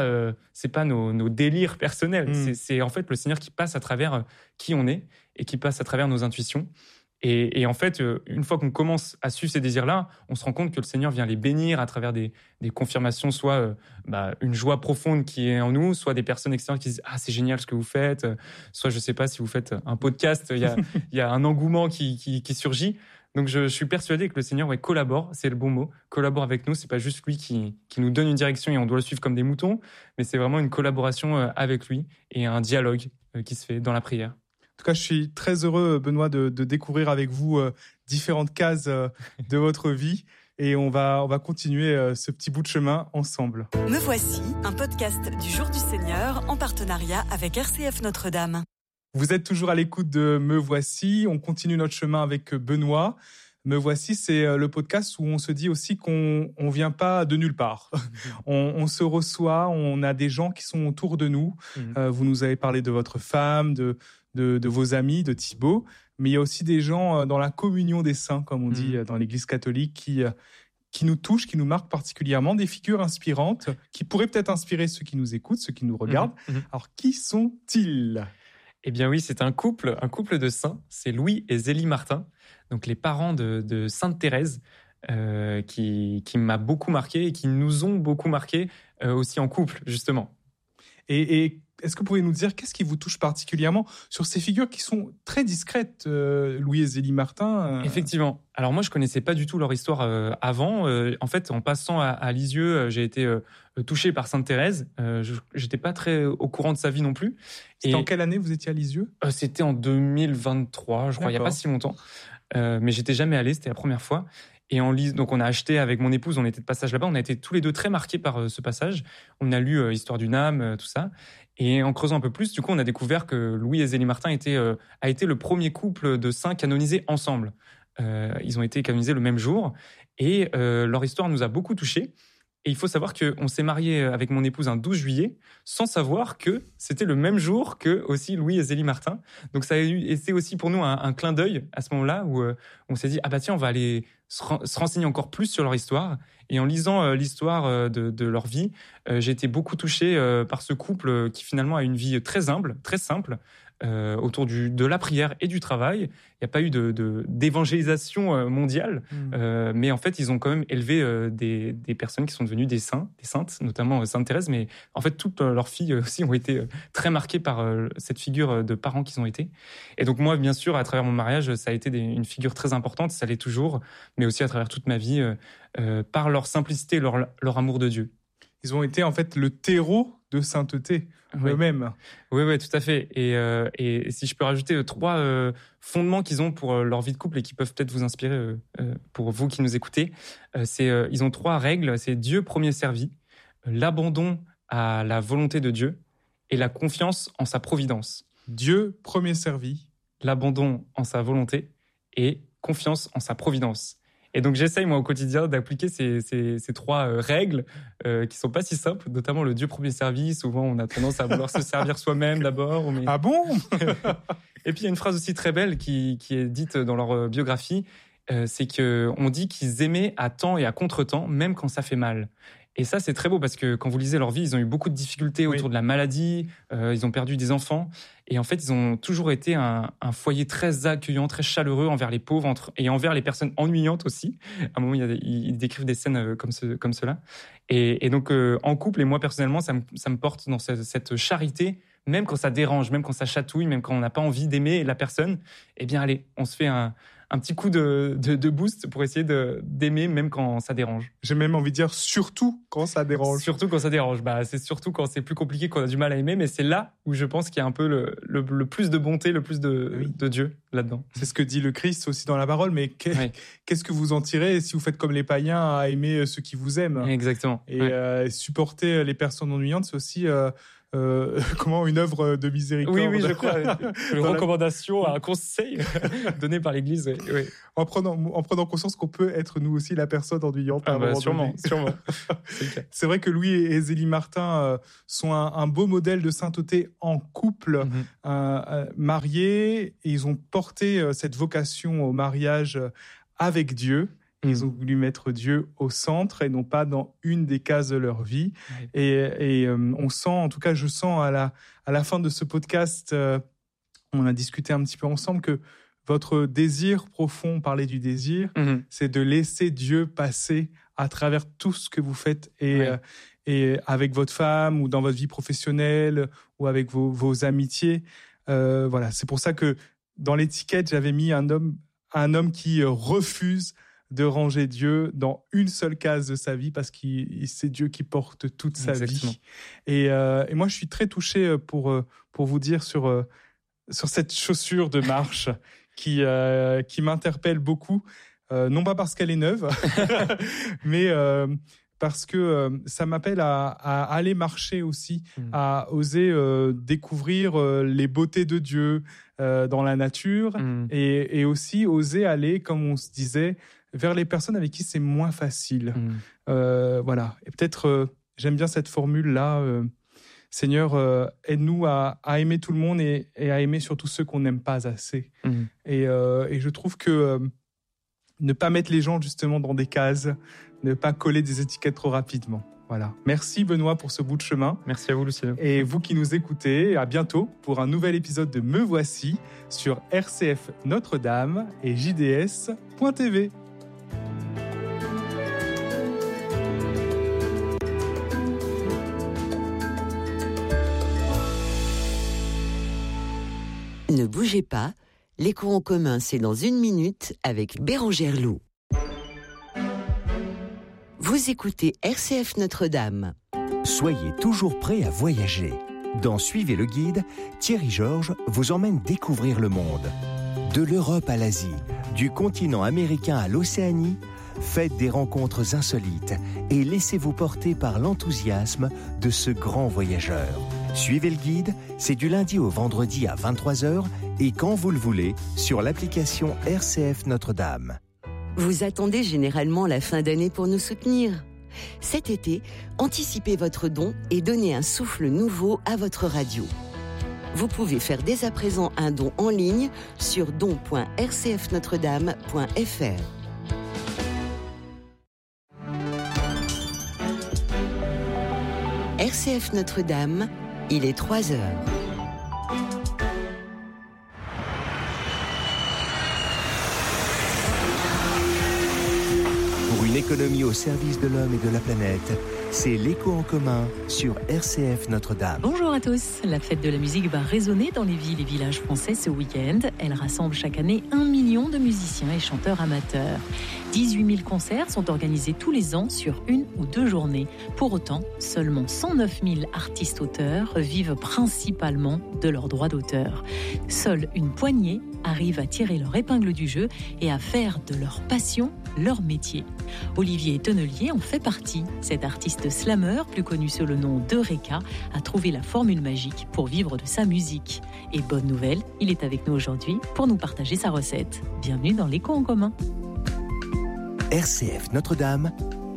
D: nos délires personnels. C'est en fait le Seigneur qui passe à travers qui on est et qui passe à travers nos intuitions. Et en fait, une fois qu'on commence à suivre ces désirs-là, on se rend compte que le Seigneur vient les bénir à travers des confirmations, soit une joie profonde qui est en nous, soit des personnes extérieures qui disent « Ah, c'est génial ce que vous faites », soit, je ne sais pas, si vous faites un podcast, il y a un engouement qui surgit. Donc, je suis persuadé que le Seigneur collabore, c'est le bon mot, collabore avec nous. Ce n'est pas juste lui qui nous donne une direction et on doit le suivre comme des moutons, mais c'est vraiment une collaboration avec lui et un dialogue qui se fait dans la prière.
C: En tout cas, je suis très heureux, Benoît, de découvrir avec vous différentes cases de votre vie. Et on va continuer ce petit bout de chemin ensemble.
B: Me voici, un podcast du Jour du Seigneur en partenariat avec RCF Notre-Dame.
C: Vous êtes toujours à l'écoute de Me voici. On continue notre chemin avec Benoît. Me voici, c'est le podcast où on se dit aussi qu'on ne vient pas de nulle part. On se reçoit, on a des gens qui sont autour de nous. Vous nous avez parlé de votre femme, de vos amis, de Thibaut, mais il y a aussi des gens dans la communion des saints, comme on dit dans l'Église catholique, qui nous touchent, qui nous marquent particulièrement, des figures inspirantes, qui pourraient peut-être inspirer ceux qui nous écoutent, ceux qui nous regardent. Alors, qui sont-ils ?
D: Eh bien oui, c'est un couple de saints, c'est Louis et Zélie Martin, donc les parents de Sainte Thérèse, qui m'a beaucoup marqué et qui nous ont beaucoup marqué aussi en couple, justement.
C: Et est-ce que vous pouvez nous dire qu'est-ce qui vous touche particulièrement sur ces figures qui sont très discrètes, Louis et Zélie Martin
D: Effectivement. Alors moi, je connaissais pas du tout leur histoire avant. En fait, en passant à Lisieux, j'ai été touché par Sainte Thérèse. J'étais pas très au courant de sa vie non plus.
C: C'était en quelle année vous étiez à Lisieux ?
D: C'était en 2023, je crois, il y a pas si longtemps. Mais j'étais jamais allé, c'était la première fois. Et donc on a acheté avec mon épouse, on était de passage là-bas, on a été tous les deux très marqués par ce passage. On a lu Histoire d'une âme, tout ça. Et en creusant un peu plus, du coup, on a découvert que Louis et Zélie Martin a été le premier couple de saints canonisés ensemble. Ils ont été canonisés le même jour et leur histoire nous a beaucoup touchés. Et il faut savoir qu'on s'est mariés avec mon épouse un 12 juillet sans savoir que c'était le même jour que aussi Louis et Zélie Martin. Donc ça a été aussi pour nous un clin d'œil à ce moment-là où on s'est dit « Ah bah tiens, on va aller se renseigner encore plus sur leur histoire ». Et en lisant l'histoire de leur vie, j'ai été beaucoup touché par ce couple qui finalement a une vie très humble, très simple, autour de la prière et du travail. Il n'y a pas eu d'évangélisation mondiale, mais en fait, ils ont quand même élevé des personnes qui sont devenues des saints, des saintes, notamment Sainte Thérèse, mais en fait, toutes leurs filles aussi ont été très marquées par cette figure de parents qu'ils ont été. Et donc moi, bien sûr, à travers mon mariage, ça a été une figure très importante, ça l'est toujours, mais aussi à travers toute ma vie, par leur simplicité, leur amour de Dieu.
C: Ils ont été en fait le terreau de sainteté eux-mêmes.
D: Oui, tout à fait. Et si je peux rajouter 3 fondements qu'ils ont pour leur vie de couple et qui peuvent peut-être vous inspirer pour vous qui nous écoutez, ils ont 3 règles. C'est Dieu premier servi, l'abandon à la volonté de Dieu et la confiance en sa providence.
C: Dieu premier servi,
D: l'abandon en sa volonté et confiance en sa providence. Et donc, j'essaye, moi, au quotidien, d'appliquer ces 3 règles qui sont pas si simples, notamment le Dieu premier servi. Souvent, on a tendance à vouloir se servir soi-même d'abord. Mais...
C: Ah bon?
D: Et puis, il y a une phrase aussi très belle qui est dite dans leur biographie, c'est qu'on dit qu'ils aimaient à temps et à contre-temps, même quand ça fait mal. Et ça, c'est très beau parce que quand vous lisez leur vie, ils ont eu beaucoup de difficultés autour de la maladie, ils ont perdu des enfants. Et en fait, ils ont toujours été un foyer très accueillant, très chaleureux envers les pauvres et envers les personnes ennuyantes aussi. À un moment, ils décrivent des scènes comme cela. Et donc, en couple, et moi personnellement, ça me porte dans cette charité, même quand ça dérange, même quand ça chatouille, même quand on n'a pas envie d'aimer la personne. Eh bien, allez, on se fait un petit coup de boost pour essayer d'aimer même quand ça dérange.
C: J'ai même envie de dire surtout quand ça dérange.
D: Surtout quand ça dérange. Bah, c'est surtout quand c'est plus compliqué, qu'on a du mal à aimer, mais c'est là où je pense qu'il y a un peu le plus de bonté, le plus de Dieu là-dedans.
C: C'est ce que dit le Christ aussi dans la parole, mais qu'est-ce que vous en tirez si vous faites comme les païens à aimer ceux qui vous aiment?
D: Exactement.
C: Et supporter les personnes ennuyantes, c'est aussi... une œuvre de miséricorde.
D: Oui, je crois. Une recommandation, un conseil donné par l'Église. Oui.
C: En prenant conscience qu'on peut être nous aussi la personne ennuyante.
D: Sûrement.
C: C'est vrai que Louis et Zélie Martin sont un beau modèle de sainteté en couple, mariés, et ils ont porté cette vocation au mariage avec Dieu. Ils ont voulu mettre Dieu au centre et non pas dans une des cases de leur vie. Oui. Et on sent, en tout cas, je sens à la fin de ce podcast, on a discuté un petit peu ensemble que votre désir profond, on parlait du désir, c'est de laisser Dieu passer à travers tout ce que vous faites et avec votre femme ou dans votre vie professionnelle ou avec vos amitiés. Voilà, c'est pour ça que dans l'étiquette, j'avais mis un homme qui refuse de ranger Dieu dans une seule case de sa vie parce que c'est Dieu qui porte toute sa vie. Et moi, je suis très touché pour vous dire sur cette chaussure de marche qui m'interpelle beaucoup, non pas parce qu'elle est neuve, mais parce que ça m'appelle à aller marcher aussi, à oser découvrir les beautés de Dieu dans la nature et aussi oser aller, comme on se disait, vers les personnes avec qui c'est moins facile. Voilà. Et peut-être, j'aime bien cette formule-là, Seigneur, aide-nous à aimer tout le monde et à aimer surtout ceux qu'on n'aime pas assez. Et je trouve que ne pas mettre les gens justement dans des cases, ne pas coller des étiquettes trop rapidement. Voilà. Merci Benoît pour ce bout de chemin.
D: Merci à vous Luciano.
C: Et vous qui nous écoutez, à bientôt pour un nouvel épisode de Me Voici sur RCF Notre-Dame et JDS.tv.
A: Ne bougez pas, l'écho en commun, c'est dans 1 minute avec Bérangère Loup. Vous écoutez RCF Notre-Dame.
E: Soyez toujours prêts à voyager. Dans Suivez le guide, Thierry Georges vous emmène découvrir le monde. De l'Europe à l'Asie, du continent américain à l'Océanie, faites des rencontres insolites et laissez-vous porter par l'enthousiasme de ce grand voyageur. Suivez le guide, c'est du lundi au vendredi à 23h et quand vous le voulez sur l'application RCF Notre-Dame.
A: Vous attendez généralement la fin d'année pour nous soutenir. Cet été, anticipez votre don et donnez un souffle nouveau à votre radio. Vous pouvez faire dès à présent un don en ligne sur don.rcfnotredame.fr. RCF Notre-Dame, il est 3h.
E: Pour une économie au service de l'homme et de la planète, c'est l'écho en commun sur RCF Notre-Dame.
F: Bonjour à tous. La fête de la musique va résonner dans les villes et villages français ce week-end. Elle rassemble chaque année 1 million de musiciens et chanteurs amateurs. 18 000 concerts sont organisés tous les ans sur 1 ou 2 journées. Pour autant, seulement 109 000 artistes-auteurs vivent principalement de leurs droits d'auteur. Seule une poignée arrive à tirer leur épingle du jeu et à faire de leur passion leur métier. Olivier Tonnelier en fait partie. Cet artiste slammer, plus connu sous le nom d'Eureka, a trouvé la formule magique pour vivre de sa musique. Et bonne nouvelle, il est avec nous aujourd'hui pour nous partager sa recette. Bienvenue dans l'écho en commun.
E: RCF Notre-Dame,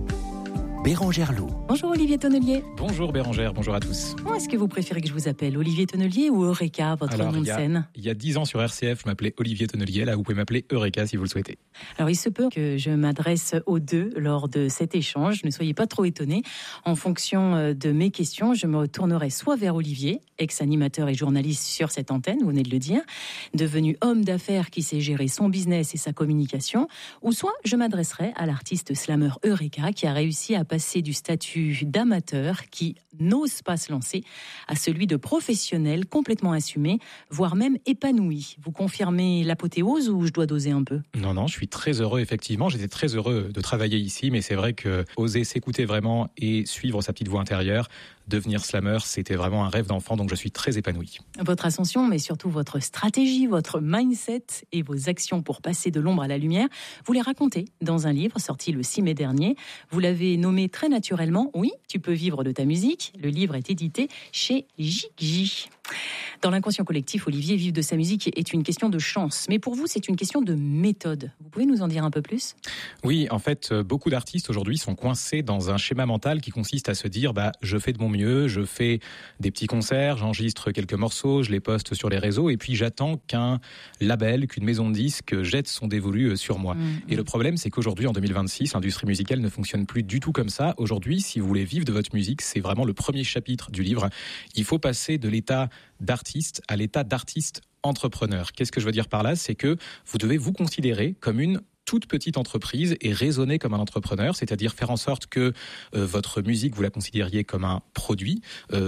E: Bérangère Loup.
F: Bonjour Olivier Tonnelier.
G: Bonjour Bérangère, bonjour à tous.
F: Comment est-ce que vous préférez que je vous appelle, Olivier Tonnelier ou Eureka, votre nom de scène ?
G: Il y a 10 ans sur RCF, je m'appelais Olivier Tonnelier. Là, vous pouvez m'appeler Eureka si vous le souhaitez.
F: Alors, il se peut que je m'adresse aux deux lors de cet échange. Ne soyez pas trop étonnés. En fonction de mes questions, je me retournerai soit vers Olivier, ex-animateur et journaliste sur cette antenne, vous venez de le dire, devenu homme d'affaires qui sait gérer son business et sa communication, ou soit je m'adresserai à l'artiste slammer Eureka qui a réussi à passer du statut d'amateur qui n'ose pas se lancer à celui de professionnel complètement assumé, voire même épanoui. Vous confirmez l'apothéose ou je dois doser un peu ?
G: Non, je suis très heureux effectivement. J'étais très heureux de travailler ici, mais c'est vrai que oser s'écouter vraiment et suivre sa petite voix intérieure, devenir slammer, c'était vraiment un rêve d'enfant, donc je suis très épanoui.
F: Votre ascension, mais surtout votre stratégie, votre mindset et vos actions pour passer de l'ombre à la lumière, vous les racontez dans un livre sorti le 6 mai dernier. Vous l'avez nommé très naturellement, oui, tu peux vivre de ta musique. Le livre est édité chez J.J. Dans l'inconscient collectif, Olivier, vivre de sa musique est une question de chance. Mais pour vous, c'est une question de méthode. Vous pouvez nous en dire un peu plus ?
G: Oui, en fait, beaucoup d'artistes aujourd'hui sont coincés dans un schéma mental qui consiste à se dire je fais de mon mieux, je fais des petits concerts, j'enregistre quelques morceaux, je les poste sur les réseaux et puis j'attends qu'un label, qu'une maison de disques jette son dévolu sur moi. Et le problème, c'est qu'aujourd'hui, en 2026, l'industrie musicale ne fonctionne plus du tout comme ça. Aujourd'hui, si vous voulez vivre de votre musique, c'est vraiment le premier chapitre du livre. Il faut passer de l'état d'artiste à l'état d'artiste entrepreneur. Qu'est-ce que je veux dire par là ? C'est que vous devez vous considérer comme une toute petite entreprise et raisonner comme un entrepreneur, c'est-à-dire faire en sorte que votre musique, vous la considériez comme un produit.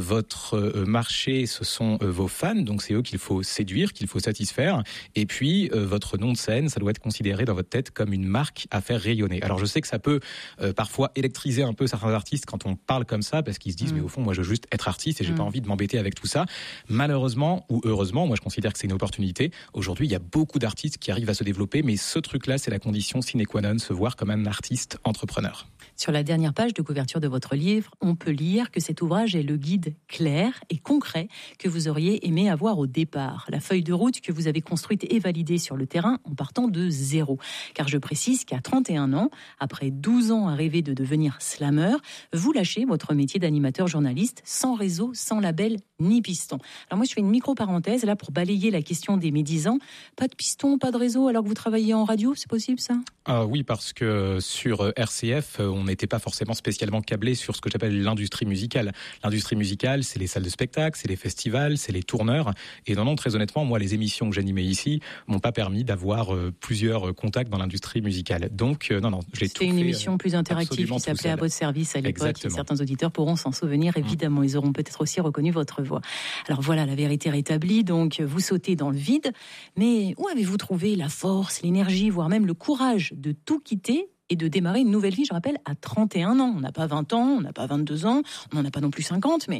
G: Votre marché, ce sont vos fans, donc c'est eux qu'il faut séduire, qu'il faut satisfaire. Et puis, votre nom de scène, ça doit être considéré dans votre tête comme une marque à faire rayonner. Alors, je sais que ça peut parfois électriser un peu certains artistes quand on parle comme ça, parce qu'ils se disent, mais au fond, moi, je veux juste être artiste et j'ai pas envie de m'embêter avec tout ça. Malheureusement, ou heureusement, moi, je considère que c'est une opportunité. Aujourd'hui, il y a beaucoup d'artistes qui arrivent à se développer, mais ce truc-là, c'est la condition sine qua non, se voir comme un artiste entrepreneur.
F: Sur la dernière page de couverture de votre livre, on peut lire que cet ouvrage est le guide clair et concret que vous auriez aimé avoir au départ. La feuille de route que vous avez construite et validée sur le terrain en partant de zéro. Car je précise qu'à 31 ans, après 12 ans à rêver de devenir slammer, vous lâchez votre métier d'animateur journaliste sans réseau, sans label ni piston. Alors moi, je fais une micro-parenthèse là pour balayer la question des médisants. Pas de piston, pas de réseau alors que vous travaillez en radio, c'est possible ça ?
G: Oui, parce que sur RCF, on n'était pas forcément spécialement câblé sur ce que j'appelle l'industrie musicale. L'industrie musicale, c'est les salles de spectacle, c'est les festivals, c'est les tourneurs. Et non, très honnêtement, moi, les émissions que j'animais ici m'ont pas permis d'avoir plusieurs contacts dans l'industrie musicale. Donc, non, j'ai tout fait.
F: C'était une émission plus interactive qui s'appelait À votre service à l'époque. Exactement. Certains auditeurs pourront s'en souvenir, évidemment. Ils auront peut-être aussi reconnu votre voix. Alors voilà, la vérité rétablie. Donc, vous sautez dans le vide. Mais où avez-vous trouvé la force, l'énergie, voire même le courage de tout quitter et de démarrer une nouvelle vie, je rappelle, à 31 ans. On n'a pas 20 ans, on n'a pas 22 ans, on n'en a pas non plus 50, mais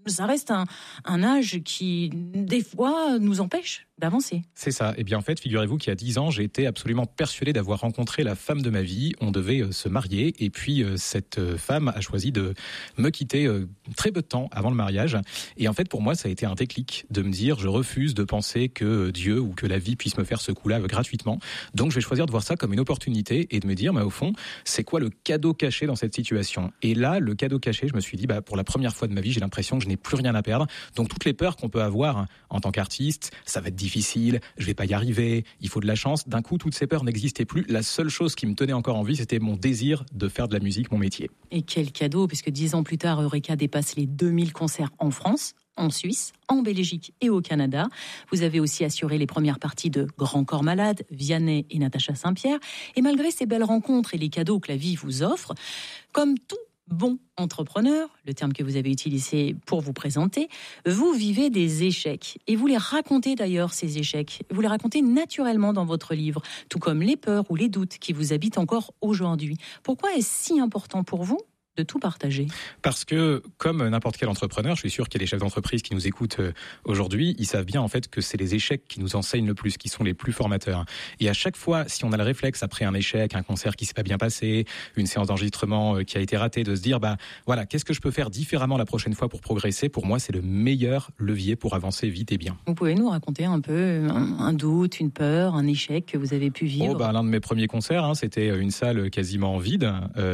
F: ça reste un âge qui, des fois, nous empêche d'avancer.
G: C'est ça. Et bien en fait, figurez-vous qu'il y a 10 ans, j'ai été absolument persuadé d'avoir rencontré la femme de ma vie. On devait se marier et puis cette femme a choisi de me quitter très peu de temps avant le mariage. Et en fait, pour moi, ça a été un déclic de me dire, je refuse de penser que Dieu ou que la vie puisse me faire ce coup-là gratuitement. Donc je vais choisir de voir ça comme une opportunité et de me dire, au fond, c'est quoi le cadeau caché dans cette situation ? Et là, le cadeau caché, je me suis dit, pour la première fois de ma vie, j'ai l'impression que je n'ai plus rien à perdre. Donc toutes les peurs qu'on peut avoir en tant qu'artiste, ça va être difficile, je vais pas y arriver, il faut de la chance. D'un coup, toutes ces peurs n'existaient plus. La seule chose qui me tenait encore en vie, c'était mon désir de faire de la musique mon métier.
F: Et quel cadeau, puisque 10 ans plus tard, Eureka dépasse les 2000 concerts en France, en Suisse, en Belgique et au Canada. Vous avez aussi assuré les premières parties de Grand Corps Malade, Vianney et Natacha Saint-Pierre. Et malgré ces belles rencontres et les cadeaux que la vie vous offre, comme tout bon entrepreneur, le terme que vous avez utilisé pour vous présenter, vous vivez des échecs. Et vous les racontez d'ailleurs, ces échecs. Vous les racontez naturellement dans votre livre, tout comme les peurs ou les doutes qui vous habitent encore aujourd'hui. Pourquoi est-ce si important pour vous de tout partager?
G: Parce que, comme n'importe quel entrepreneur, je suis sûr qu'il y a des chefs d'entreprise qui nous écoutent aujourd'hui, ils savent bien en fait que c'est les échecs qui nous enseignent le plus, qui sont les plus formateurs. Et à chaque fois, si on a le réflexe après un échec, un concert qui s'est pas bien passé, une séance d'enregistrement qui a été ratée, de se dire, voilà, qu'est-ce que je peux faire différemment la prochaine fois pour progresser? Pour moi, c'est le meilleur levier pour avancer vite et bien.
F: Vous pouvez nous raconter un peu un doute, une peur, un échec que vous avez pu vivre?
G: L'un de mes premiers concerts, c'était une salle quasiment vide.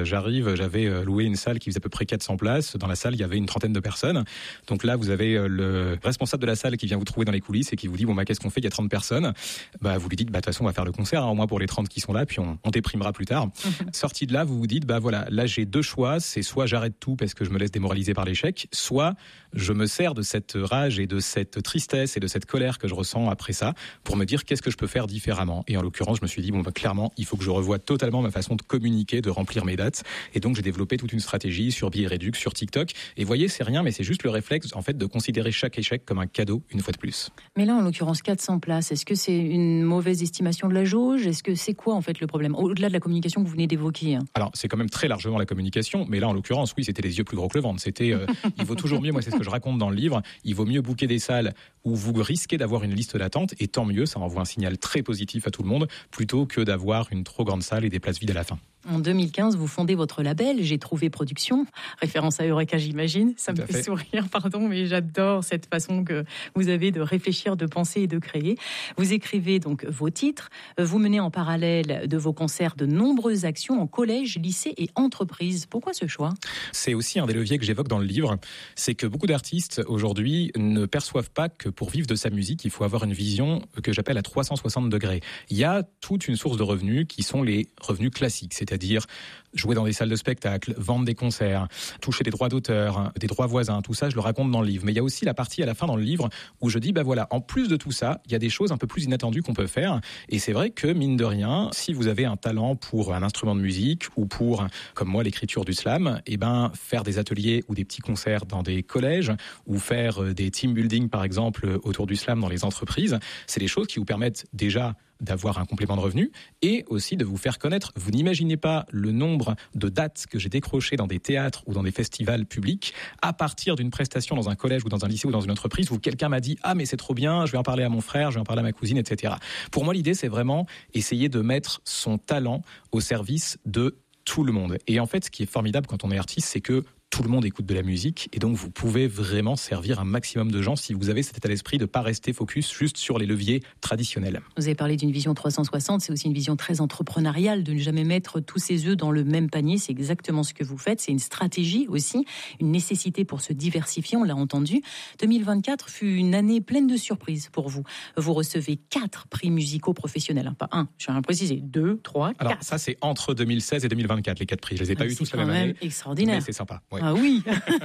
G: J'avais loué une salle qui faisait à peu près 400 places. Dans la salle, il y avait une trentaine de personnes. Donc là, vous avez le responsable de la salle qui vient vous trouver dans les coulisses et qui vous dit, qu'est-ce qu'on fait? Il y a 30 personnes. Vous lui dites, de toute façon, on va faire le concert, au moins pour les 30 qui sont là, puis on déprimera plus tard. Sorti de là, vous vous dites, là, j'ai deux choix. C'est soit j'arrête tout parce que je me laisse démoraliser par l'échec, soit je me sers de cette rage et de cette tristesse et de cette colère que je ressens après ça pour me dire qu'est-ce que je peux faire différemment. Et en l'occurrence, je me suis dit, clairement, il faut que je revoie totalement ma façon de communiquer, de remplir mes dates. Et donc, j'ai développé toute une stratégie sur Billets Réduc, sur TikTok. Et voyez, c'est rien, mais c'est juste le réflexe, en fait, de considérer chaque échec comme un cadeau, une fois de plus.
F: Mais là, en l'occurrence, 400 places, est-ce que c'est une mauvaise estimation de la jauge? Est-ce que c'est quoi, en fait, le problème? Au-delà de la communication que vous venez d'évoquer.
G: Alors, c'est quand même très largement la communication, mais là, en l'occurrence, oui, c'était les yeux plus gros que le ventre. C'était, il vaut toujours mieux, moi, c'est ce que je raconte dans le livre, il vaut mieux booker des salles où vous risquez d'avoir une liste d'attente, et tant mieux, ça envoie un signal très positif à tout le monde, plutôt que d'avoir une trop grande salle et des places vides à la fin.
F: En 2015, vous fondez votre label J'ai trouvé Production, référence à Eureka, j'imagine. Ça me fait sourire, mais j'adore cette façon que vous avez de réfléchir, de penser et de créer. Vous écrivez donc vos titres, vous menez en parallèle de vos concerts de nombreuses actions en collège, lycée et entreprise. Pourquoi ce choix?
G: C'est aussi un des leviers que j'évoque dans le livre, c'est que beaucoup d'artistes aujourd'hui ne perçoivent pas que pour vivre de sa musique, il faut avoir une vision que j'appelle à 360 degrés. Il y a toute une source de revenus qui sont les revenus classiques, c'est-à-dire jouer dans des salles de spectacle, vendre des concerts, toucher des droits d'auteur, des droits voisins, tout ça, je le raconte dans le livre. Mais il y a aussi la partie à la fin dans le livre où je dis, en plus de tout ça, il y a des choses un peu plus inattendues qu'on peut faire. Et c'est vrai que, mine de rien, si vous avez un talent pour un instrument de musique ou pour, comme moi, l'écriture du slam, faire des ateliers ou des petits concerts dans des collèges ou faire des team building, par exemple, autour du slam dans les entreprises, c'est des choses qui vous permettent déjà d'avoir un complément de revenu et aussi de vous faire connaître. Vous n'imaginez pas le nombre de dates que j'ai décrochées dans des théâtres ou dans des festivals publics à partir d'une prestation dans un collège ou dans un lycée ou dans une entreprise où quelqu'un m'a dit « Ah mais c'est trop bien, je vais en parler à mon frère, je vais en parler à ma cousine, etc. » Pour moi, l'idée, c'est vraiment essayer de mettre son talent au service de tout le monde. Et en fait, ce qui est formidable quand on est artiste, c'est que tout le monde écoute de la musique et donc vous pouvez vraiment servir un maximum de gens si vous avez cet état d'esprit de ne pas rester focus juste sur les leviers traditionnels.
F: Vous avez parlé d'une vision 360, c'est aussi une vision très entrepreneuriale, de ne jamais mettre tous ses œufs dans le même panier, c'est exactement ce que vous faites, c'est une stratégie aussi, une nécessité pour se diversifier, on l'a entendu. 2024 fut une année pleine de surprises pour vous. Vous recevez 4 prix musicaux professionnels, pas 1, je viens de préciser, 2, 3, 4.
G: Alors ça c'est entre 2016 et 2024 les 4 prix, je les ai pas eu tous la même année.
F: C'est extraordinaire.
G: Mais c'est sympa. Ouais.
F: Ah oui.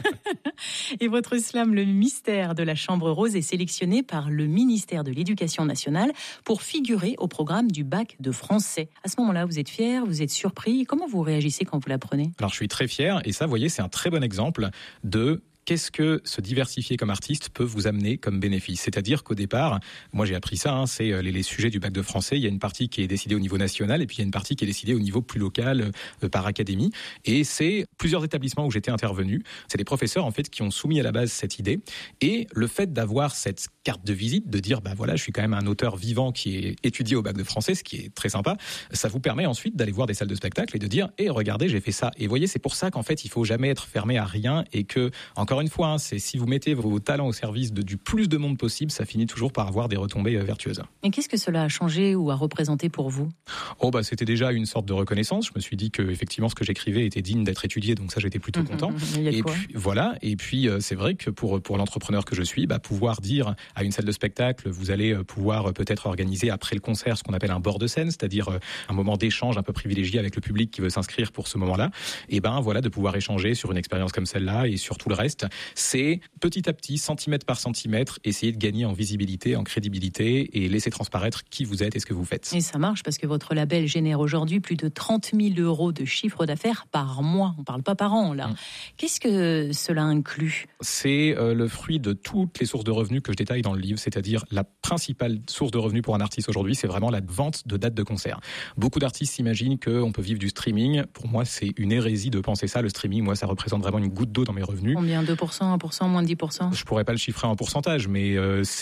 F: Et votre slam, le mystère de la Chambre Rose, est sélectionné par le ministère de l'Éducation nationale pour figurer au programme du bac de français. À ce moment-là, vous êtes fier, vous êtes surpris. Comment vous réagissez quand vous l'apprenez?
G: Alors je suis très fier et ça, vous voyez, c'est un très bon exemple de qu'est-ce que se diversifier comme artiste peut vous amener comme bénéfice ? C'est-à-dire qu'au départ, moi j'ai appris ça, c'est les sujets du bac de français, il y a une partie qui est décidée au niveau national et puis il y a une partie qui est décidée au niveau plus local par académie. Et c'est plusieurs établissements où j'étais intervenu. C'est des professeurs en fait qui ont soumis à la base cette idée. Et le fait d'avoir cette carte de visite, de dire voilà, je suis quand même un auteur vivant qui est étudié au bac de français, ce qui est très sympa, ça vous permet ensuite d'aller voir des salles de spectacle et de dire regardez, j'ai fait ça. Et vous voyez, c'est pour ça qu'en fait, il faut jamais être fermé à rien et que, encore une fois, c'est si vous mettez vos talents au service du plus de monde possible, ça finit toujours par avoir des retombées vertueuses.
F: Et qu'est-ce que cela a changé ou a représenté pour vous ?
G: C'était déjà une sorte de reconnaissance. Je me suis dit que effectivement, ce que j'écrivais était digne d'être étudié, donc ça, j'étais plutôt content. Et puis voilà. Et puis c'est vrai que pour l'entrepreneur que je suis, pouvoir dire à une salle de spectacle, vous allez pouvoir peut-être organiser après le concert ce qu'on appelle un bord de scène, c'est-à-dire un moment d'échange un peu privilégié avec le public qui veut s'inscrire pour ce moment-là. Et voilà, de pouvoir échanger sur une expérience comme celle-là et sur tout le reste, c'est petit à petit, centimètre par centimètre, essayer de gagner en visibilité, en crédibilité et laisser transparaître qui vous êtes et ce que vous faites.
F: Et ça marche parce que votre label génère aujourd'hui plus de 30 000 € de chiffre d'affaires par mois. On ne parle pas par an, là. Qu'est-ce que cela inclut ?
G: C'est le fruit de toutes les sources de revenus que je détaille dans le livre, c'est-à-dire la principale source de revenus pour un artiste aujourd'hui, c'est vraiment la vente de dates de concert. Beaucoup d'artistes s'imaginent qu'on peut vivre du streaming. Pour moi, c'est une hérésie de penser ça. Le streaming, moi, ça représente vraiment une goutte d'eau dans mes revenus.
F: Combien ? 2%, 1%, moins de 10% ?
G: Je pourrais pas le chiffrer en pourcentage, mais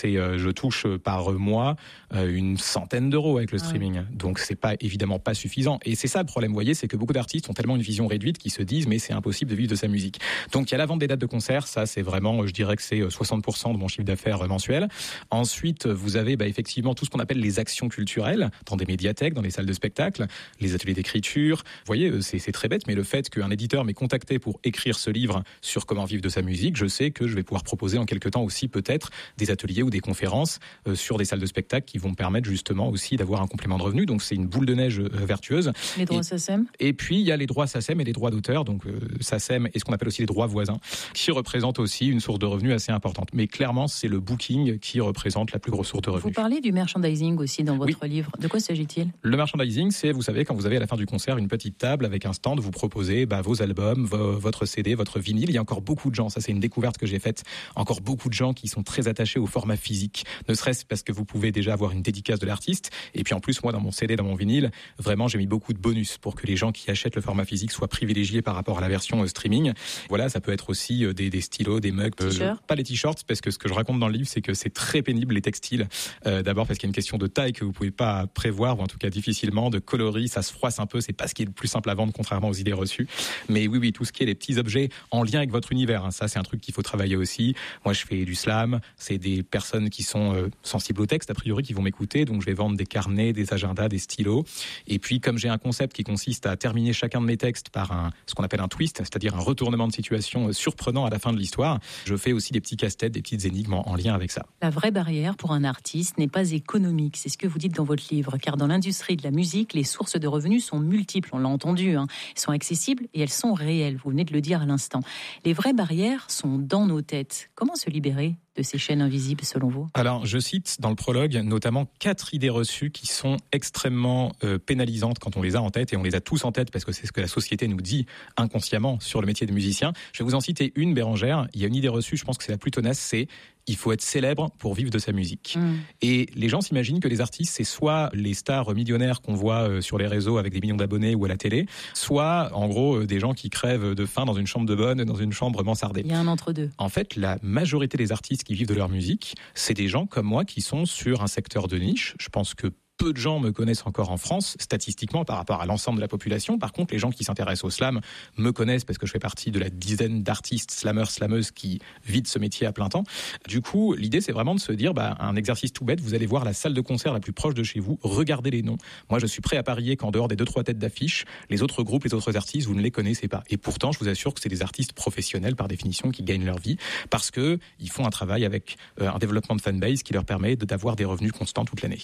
G: je touche par mois une centaine d'euros avec le streaming. Donc c'est évidemment pas suffisant. Et c'est ça le problème, vous voyez, c'est que beaucoup d'artistes ont tellement une vision réduite qu'ils se disent mais c'est impossible de vivre de sa musique. Donc il y a la vente des dates de concert, ça c'est vraiment, je dirais que c'est 60% de mon chiffre d'affaires mensuel. Ensuite, vous avez effectivement tout ce qu'on appelle les actions culturelles dans des médiathèques, dans les salles de spectacle, les ateliers d'écriture. Vous voyez, c'est très bête, mais le fait qu'un éditeur m'ait contacté pour écrire ce livre sur comment vivre de sa musique, je sais que je vais pouvoir proposer en quelque temps aussi peut-être des ateliers ou des conférences sur des salles de spectacle qui vont me permettre justement aussi d'avoir un complément de revenu. Donc c'est une boule de neige vertueuse.
F: Les droits SACEM ?
G: Et puis il y a les droits SACEM et les droits d'auteur, donc SACEM et ce qu'on appelle aussi les droits voisins, qui représentent aussi une source de revenus assez importante. Mais clairement, c'est le booking qui représente la plus grosse source de revenus.
F: Vous parlez du merchandising aussi dans votre livre. De quoi s'agit-il ?
G: Le merchandising, c'est, vous savez, quand vous avez à la fin du concert une petite table avec un stand, vous proposez vos albums, votre CD, votre vinyle. Il y a encore beaucoup de gens, ça c'est une découverte que j'ai faite, encore beaucoup de gens qui sont très attachés au format physique, ne serait-ce parce que vous pouvez déjà avoir une dédicace de l'artiste. Et puis en plus, moi, dans mon CD, dans mon vinyle, vraiment, j'ai mis beaucoup de bonus pour que les gens qui achètent le format physique soient privilégiés par rapport à la version streaming. Voilà, ça peut être aussi des stylos, des mugs, pas les t-shirts, parce que ce que je raconte dans le livre, c'est que c'est très pénible les textiles. D'abord parce qu'il y a une question de taille que vous pouvez pas prévoir, ou en tout cas difficilement, de coloris, ça se froisse un peu, c'est pas ce qui est le plus simple à vendre, contrairement aux idées reçues. Mais oui, tout ce qui est les petits objets en lien avec votre univers, ça c'est un truc qu'il faut travailler aussi. Moi je fais du slam, c'est des personnes qui sont sensibles au texte a priori qui vont m'écouter, donc je vais vendre des carnets, des agendas, des stylos. Et puis comme j'ai un concept qui consiste à terminer chacun de mes textes par ce qu'on appelle un twist, c'est-à-dire un retournement de situation surprenant à la fin de l'histoire, je fais aussi des petits casse-têtes, des petites énigmes en lien avec ça.
F: La vraie barrière pour un artiste n'est pas économique, c'est ce que vous dites dans votre livre, car dans l'industrie de la musique, les sources de revenus sont multiples, on l'a entendu, elles sont accessibles et elles sont réelles, vous venez de le dire à l'instant. Les vraies barrières sont dans nos têtes. Comment se libérer de ces chaînes invisibles selon vous ?
G: Alors, je cite dans le prologue notamment 4 idées reçues qui sont extrêmement pénalisantes quand on les a en tête, et on les a tous en tête parce que c'est ce que la société nous dit inconsciemment sur le métier de musicien. Je vais vous en citer une, Bérangère. Il y a une idée reçue, je pense que c'est la plus tenace, c'est il faut être célèbre pour vivre de sa musique. Et les gens s'imaginent que les artistes, c'est soit les stars millionnaires qu'on voit sur les réseaux avec des millions d'abonnés ou à la télé, soit en gros des gens qui crèvent de faim dans une chambre de bonne, dans une chambre mansardée.
F: Il y a un entre-deux.
G: En fait, la majorité des artistes qui vivent de leur musique, c'est des gens comme moi qui sont sur un secteur de niche. Je pense que peu de gens me connaissent encore en France, statistiquement, par rapport à l'ensemble de la population. Par contre, les gens qui s'intéressent au slam me connaissent parce que je fais partie de la dizaine d'artistes slameurs, slameuses qui vivent ce métier à plein temps. Du coup, l'idée, c'est vraiment de se dire, un exercice tout bête, vous allez voir la salle de concert la plus proche de chez vous, regardez les noms. Moi, je suis prêt à parier qu'en dehors des 2-3 têtes d'affiche, les autres groupes, les autres artistes, vous ne les connaissez pas. Et pourtant, je vous assure que c'est des artistes professionnels, par définition, qui gagnent leur vie, parce que ils font un travail avec un développement de fanbase qui leur permet d'avoir des revenus constants toute l'année.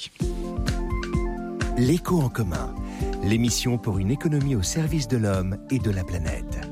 E: L'écho en commun, l'émission pour une économie au service de l'homme et de la planète.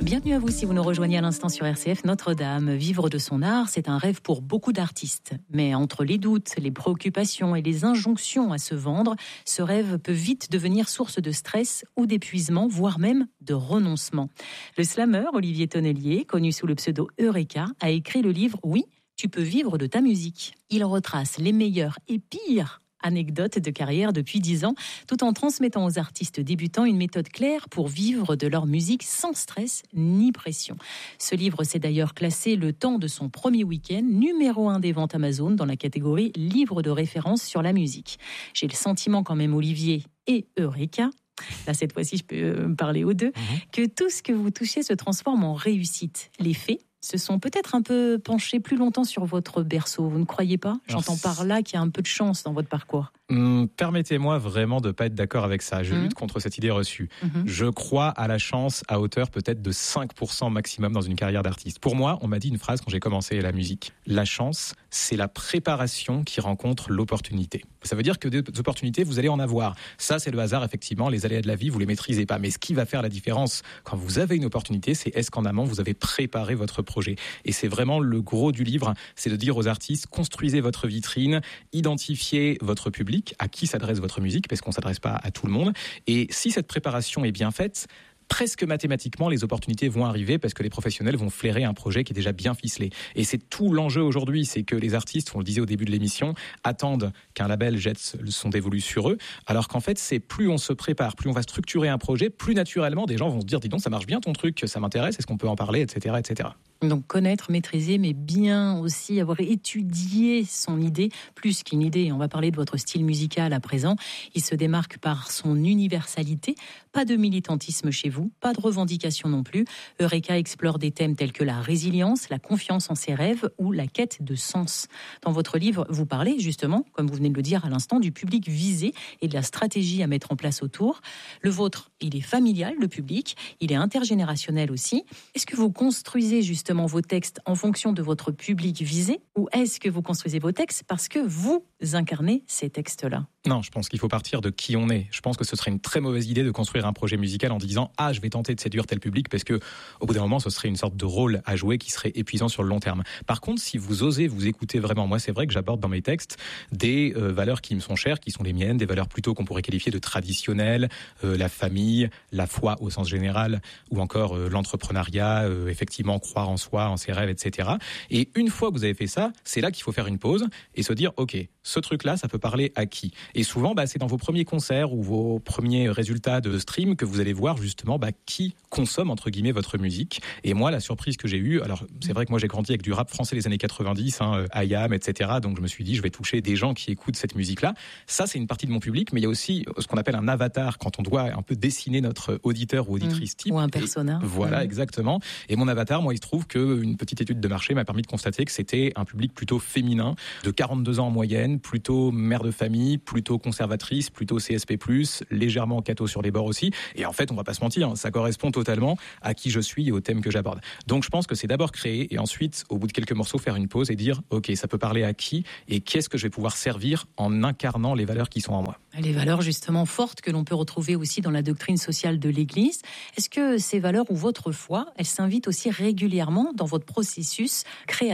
F: Bienvenue à vous si vous nous rejoignez à l'instant sur RCF Notre-Dame. Vivre de son art, c'est un rêve pour beaucoup d'artistes. Mais entre les doutes, les préoccupations et les injonctions à se vendre, ce rêve peut vite devenir source de stress ou d'épuisement, voire même de renoncement. Le slammer Olivier Tonnelier, connu sous le pseudo Eureka, a écrit le livre « Oui, tu peux vivre de ta musique ». Il retrace les meilleurs et pires anecdotes de carrière depuis 10 ans, tout en transmettant aux artistes débutants une méthode claire pour vivre de leur musique sans stress ni pression. Ce livre s'est d'ailleurs classé le temps de son premier week-end, numéro 1 des ventes Amazon dans la catégorie livre de référence sur la musique. J'ai le sentiment quand même, Olivier et Eureka, là cette fois-ci je peux parler aux deux, que tout ce que vous touchez se transforme en réussite. Les faits se sont peut-être un peu penchés plus longtemps sur votre berceau, vous ne croyez pas ? J'entends par là qu'il y a un peu de chance dans votre parcours.
G: Permettez-moi vraiment de ne pas être d'accord avec ça. Je lutte contre cette idée reçue. Je crois à la chance à hauteur peut-être de 5% maximum dans une carrière d'artiste. Pour moi, on m'a dit une phrase quand j'ai commencé la musique. La chance, c'est la préparation qui rencontre l'opportunité. Ça veut dire que des opportunités, vous allez en avoir. Ça, c'est le hasard, effectivement. Les aléas de la vie, vous ne les maîtrisez pas. Mais ce qui va faire la différence quand vous avez une opportunité, c'est est-ce qu'en amont, vous avez préparé votre projet. Et c'est vraiment le gros du livre, c'est de dire aux artistes, construisez votre vitrine, identifiez votre public, à qui s'adresse votre musique, parce qu'on ne s'adresse pas à tout le monde. Et si cette préparation est bien faite, presque mathématiquement, les opportunités vont arriver parce que les professionnels vont flairer un projet qui est déjà bien ficelé. Et c'est tout l'enjeu aujourd'hui, c'est que les artistes, on le disait au début de l'émission, attendent qu'un label jette son dévolu sur eux, alors qu'en fait, c'est plus on se prépare, plus on va structurer un projet, plus naturellement, des gens vont se dire, dis donc, ça marche bien ton truc, ça m'intéresse, est-ce qu'on peut en parler, etc., etc.
F: Donc connaître, maîtriser, mais bien aussi avoir étudié son idée, plus qu'une idée. On va parler de votre style musical à présent. Il se démarque par son universalité. Pas de militantisme chez vous, pas de revendication non plus. Eureka explore des thèmes tels que la résilience, la confiance en ses rêves ou la quête de sens. Dans votre livre, vous parlez justement, comme vous venez de le dire à l'instant, du public visé et de la stratégie à mettre en place autour. Le vôtre, il est familial, le public, il est intergénérationnel aussi. Est-ce que vous construisez justement vos textes en fonction de votre public visé, ou est-ce que vous construisez vos textes parce que vous incarnez ces textes-là ?
G: Non, je pense qu'il faut partir de qui on est. Je pense que ce serait une très mauvaise idée de construire un projet musical en disant « Ah, je vais tenter de séduire tel public » parce que au bout d'un moment, ce serait une sorte de rôle à jouer qui serait épuisant sur le long terme. Par contre, si vous osez vous écouter vraiment, moi c'est vrai que j'aborde dans mes textes des valeurs qui me sont chères, qui sont les miennes, des valeurs plutôt qu'on pourrait qualifier de traditionnelles, la famille, la foi au sens général, ou encore l'entrepreneuriat, effectivement croire en soi, en ses rêves, etc. Et une fois que vous avez fait ça, c'est là qu'il faut faire une pause et se dire « Ok, ce truc-là, ça peut parler à qui ?» Et souvent, c'est dans vos premiers concerts ou vos premiers résultats de stream que vous allez voir justement qui consomme, entre guillemets, votre musique. Et moi, la surprise que j'ai eue, alors c'est vrai que moi j'ai grandi avec du rap français des années 90, IAM, etc. Donc je me suis dit, je vais toucher des gens qui écoutent cette musique-là. Ça, c'est une partie de mon public, mais il y a aussi ce qu'on appelle un avatar, quand on doit un peu dessiner notre auditeur ou auditrice type.
F: Ou un persona.
G: Voilà, exactement. Et mon avatar, moi, il se trouve qu'une petite étude de marché m'a permis de constater que c'était un public plutôt féminin, de 42 ans en moyenne, plutôt mère de famille, plutôt conservatrice, plutôt CSP+, légèrement catho sur les bords aussi. Et en fait, on va pas se mentir, ça correspond totalement à qui je suis et au thème que j'aborde. Donc je pense que c'est d'abord créer et ensuite, au bout de quelques morceaux, faire une pause et dire « Ok, ça peut parler à qui et qu'est-ce que je vais pouvoir servir en incarnant les valeurs qui sont en moi ».
F: Les valeurs justement fortes que l'on peut retrouver aussi dans la doctrine sociale de l'Église. Est-ce que ces valeurs ou votre foi, elles s'invitent aussi régulièrement dans votre processus créatif ?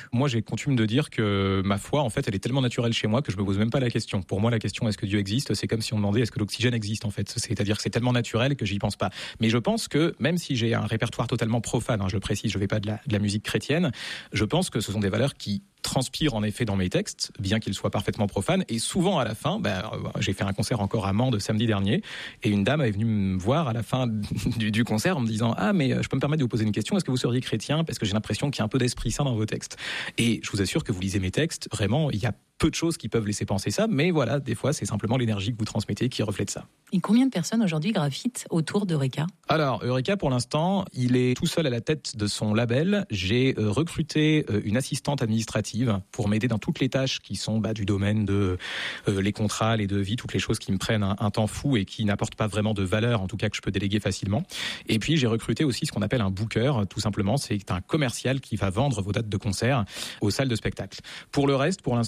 G: Moi, j'ai coutume de dire que ma foi, en fait, elle est tellement naturelle chez moi que je me pose même pas la question. Pour moi, la question est-ce que Dieu existe, c'est comme si on demandait est-ce que l'oxygène existe en fait. C'est-à-dire que c'est tellement naturel que j'y pense pas. Mais je pense que même si j'ai un répertoire totalement profane, je le précise, je vais pas de la musique chrétienne, je pense que ce sont des valeurs qui transpire en effet dans mes textes, bien qu'ils soient parfaitement profanes. Et souvent à la fin, j'ai fait un concert encore à Mende samedi dernier, et une dame est venue me voir à la fin du concert en me disant « Ah, mais je peux me permettre de vous poser une question, est-ce que vous seriez chrétien ? Parce que j'ai l'impression qu'il y a un peu d'esprit saint dans vos textes. » Et je vous assure que vous lisez mes textes, vraiment, il y a peu de choses qui peuvent laisser penser ça, mais voilà, des fois, c'est simplement l'énergie que vous transmettez qui reflète ça.
F: Et combien de personnes aujourd'hui gravitent autour d'Eureka ?
G: Alors, Eureka, pour l'instant, il est tout seul à la tête de son label. J'ai recruté une assistante administrative pour m'aider dans toutes les tâches qui sont du domaine de les contrats, les devis, toutes les choses qui me prennent un temps fou et qui n'apportent pas vraiment de valeur, en tout cas que je peux déléguer facilement. Et puis, j'ai recruté aussi ce qu'on appelle un booker, tout simplement. C'est un commercial qui va vendre vos dates de concert aux salles de spectacle. Pour le reste, pour l'instant, je gère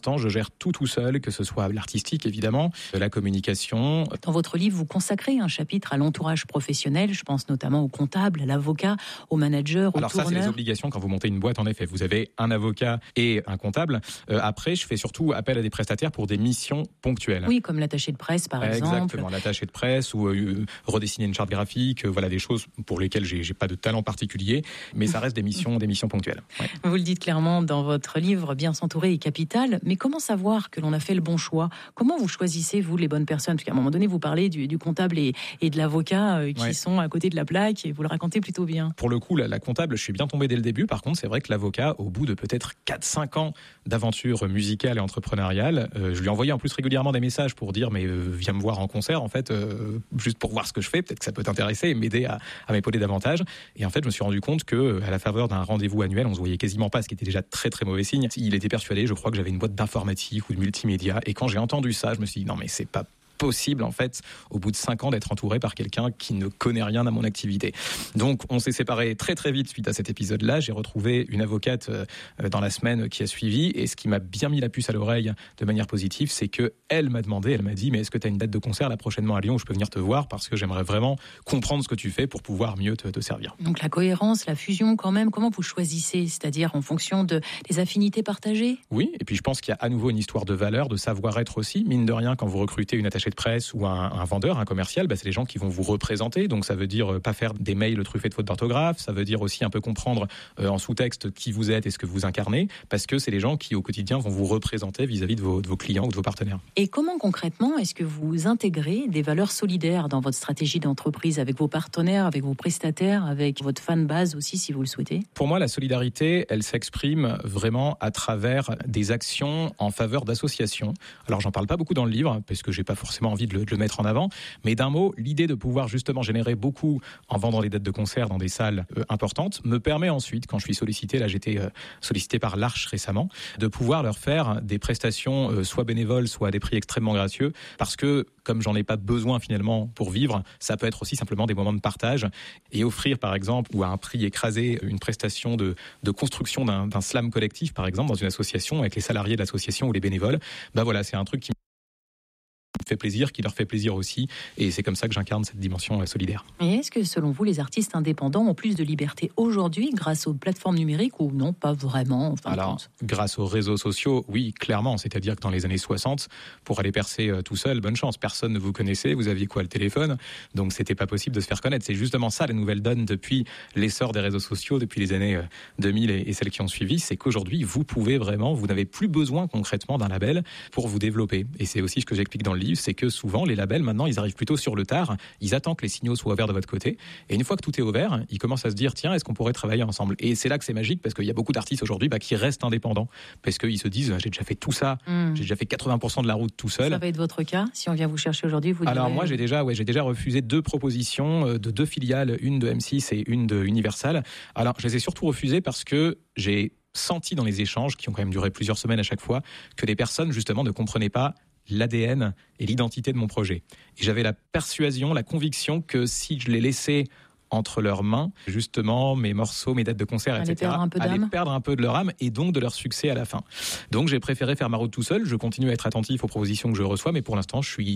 G: gère tout seul, que ce soit l'artistique évidemment, la communication.
F: Dans votre livre, vous consacrez un chapitre à l'entourage professionnel. Je pense notamment au comptable, à l'avocat, au manager, au
G: Alors
F: tourneur.
G: Ça, c'est les obligations quand vous montez une boîte, en effet. Vous avez un avocat et un comptable. Après, je fais surtout appel à des prestataires pour des missions ponctuelles.
F: Oui, comme l'attaché de presse, par exemple.
G: Exactement, l'attaché de presse ou redessiner une charte graphique. Voilà des choses pour lesquelles j'ai pas de talent particulier, mais ça reste des missions ponctuelles. Ouais.
F: Vous le dites clairement dans votre livre, bien s'entourer est capital. Mais comment savoir que l'on a fait le bon choix ? Comment vous choisissez, vous, les bonnes personnes ? Parce qu'à un moment donné, vous parlez du comptable et de l'avocat qui sont à côté de la plaque, et vous le racontez plutôt bien.
G: Pour le coup, la comptable, je suis bien tombé dès le début. Par contre, c'est vrai que l'avocat, au bout de peut-être 4-5 ans d'aventure musicale et entrepreneuriale, je lui envoyais en plus régulièrement des messages pour dire mais viens me voir en concert en fait, juste pour voir ce que je fais, peut-être que ça peut t'intéresser et m'aider à m'épauler davantage. Et en fait, je me suis rendu compte que à la faveur d'un rendez-vous annuel, on se voyait quasiment pas, ce qui était déjà très très mauvais signe. Il était persuadé, je crois, que j'avais une boîte d'informatique ou de multimédia. Et quand j'ai entendu ça, je me suis dit non mais c'est pas possible en fait au bout de 5 ans d'être entouré par quelqu'un qui ne connaît rien à mon activité. Donc on s'est séparés très très vite suite à cet épisode-là. J'ai retrouvé une avocate dans la semaine qui a suivi, et ce qui m'a bien mis la puce à l'oreille de manière positive, c'est que elle m'a dit mais est-ce que tu as une date de concert là prochainement à Lyon où je peux venir te voir, parce que j'aimerais vraiment comprendre ce que tu fais pour pouvoir mieux te servir.
F: Donc la cohérence, la fusion quand même, comment vous choisissez, c'est-à-dire en fonction des affinités partagées ?
G: Oui, et puis je pense qu'il y a à nouveau une histoire de valeur, de savoir-être aussi. Mine de rien, quand vous recrutez une attachée de presse ou un vendeur, un commercial, c'est les gens qui vont vous représenter. Donc ça veut dire pas faire des mails truffés de fautes d'orthographe, ça veut dire aussi un peu comprendre en sous-texte qui vous êtes et ce que vous incarnez, parce que c'est les gens qui au quotidien vont vous représenter vis-à-vis de vos clients ou de vos partenaires.
F: Et comment concrètement est-ce que vous intégrez des valeurs solidaires dans votre stratégie d'entreprise avec vos partenaires, avec vos prestataires, avec votre fan base aussi si vous le souhaitez ?
G: Pour moi, la solidarité, elle s'exprime vraiment à travers des actions en faveur d'associations. Alors j'en parle pas beaucoup dans le livre parce que j'ai pas forcément envie de le mettre en avant, mais d'un mot, l'idée de pouvoir justement générer beaucoup en vendant des dates de concert dans des salles importantes me permet ensuite, quand je suis sollicité, là j'étais sollicité par l'Arche récemment, de pouvoir leur faire des prestations soit bénévoles, soit à des prix extrêmement gracieux, parce que comme j'en ai pas besoin finalement pour vivre, ça peut être aussi simplement des moments de partage, et offrir par exemple, ou à un prix écrasé, une prestation de construction d'un slam collectif par exemple dans une association avec les salariés de l'association ou les bénévoles, voilà, c'est un truc qui fait plaisir, qui leur fait plaisir aussi, et c'est comme ça que j'incarne cette dimension solidaire.
F: Et est-ce que selon vous, les artistes indépendants ont plus de liberté aujourd'hui grâce aux plateformes numériques ou non, pas vraiment ?
G: Alors, grâce aux réseaux sociaux, oui, clairement, c'est-à-dire que dans les années 60, pour aller percer tout seul, bonne chance, personne ne vous connaissait, vous aviez quoi, le téléphone, donc c'était pas possible de se faire connaître. C'est justement ça la nouvelle donne depuis l'essor des réseaux sociaux, depuis les années 2000 et celles qui ont suivi, c'est qu'aujourd'hui, vous pouvez vraiment, vous n'avez plus besoin concrètement d'un label pour vous développer. Et c'est aussi ce que j'explique dans le livre, c'est que souvent les labels maintenant ils arrivent plutôt sur le tard, ils attendent que les signaux soient ouverts de votre côté, et une fois que tout est ouvert, ils commencent à se dire tiens, est-ce qu'on pourrait travailler ensemble ? Et c'est là que c'est magique, parce qu'il y a beaucoup d'artistes aujourd'hui qui restent indépendants, parce qu'ils se disent j'ai déjà fait tout ça, j'ai déjà fait 80% de la route tout seul.
F: Ça va être votre cas si on vient vous chercher aujourd'hui, vous
G: Alors
F: direz...
G: moi j'ai déjà refusé 2 propositions de 2 filiales, une de M6 et une de Universal. Alors je les ai surtout refusées parce que j'ai senti dans les échanges, qui ont quand même duré plusieurs semaines à chaque fois, que les personnes justement ne comprenaient pas l'ADN et l'identité de mon projet. Et j'avais la persuasion, la conviction que si je les laissais entre leurs mains, justement, mes morceaux, mes dates de concert, etc., allaient perdre un peu de leur âme et donc de leur succès à la fin. Donc j'ai préféré faire ma route tout seul. Je continue à être attentif aux propositions que je reçois, mais pour l'instant, je suis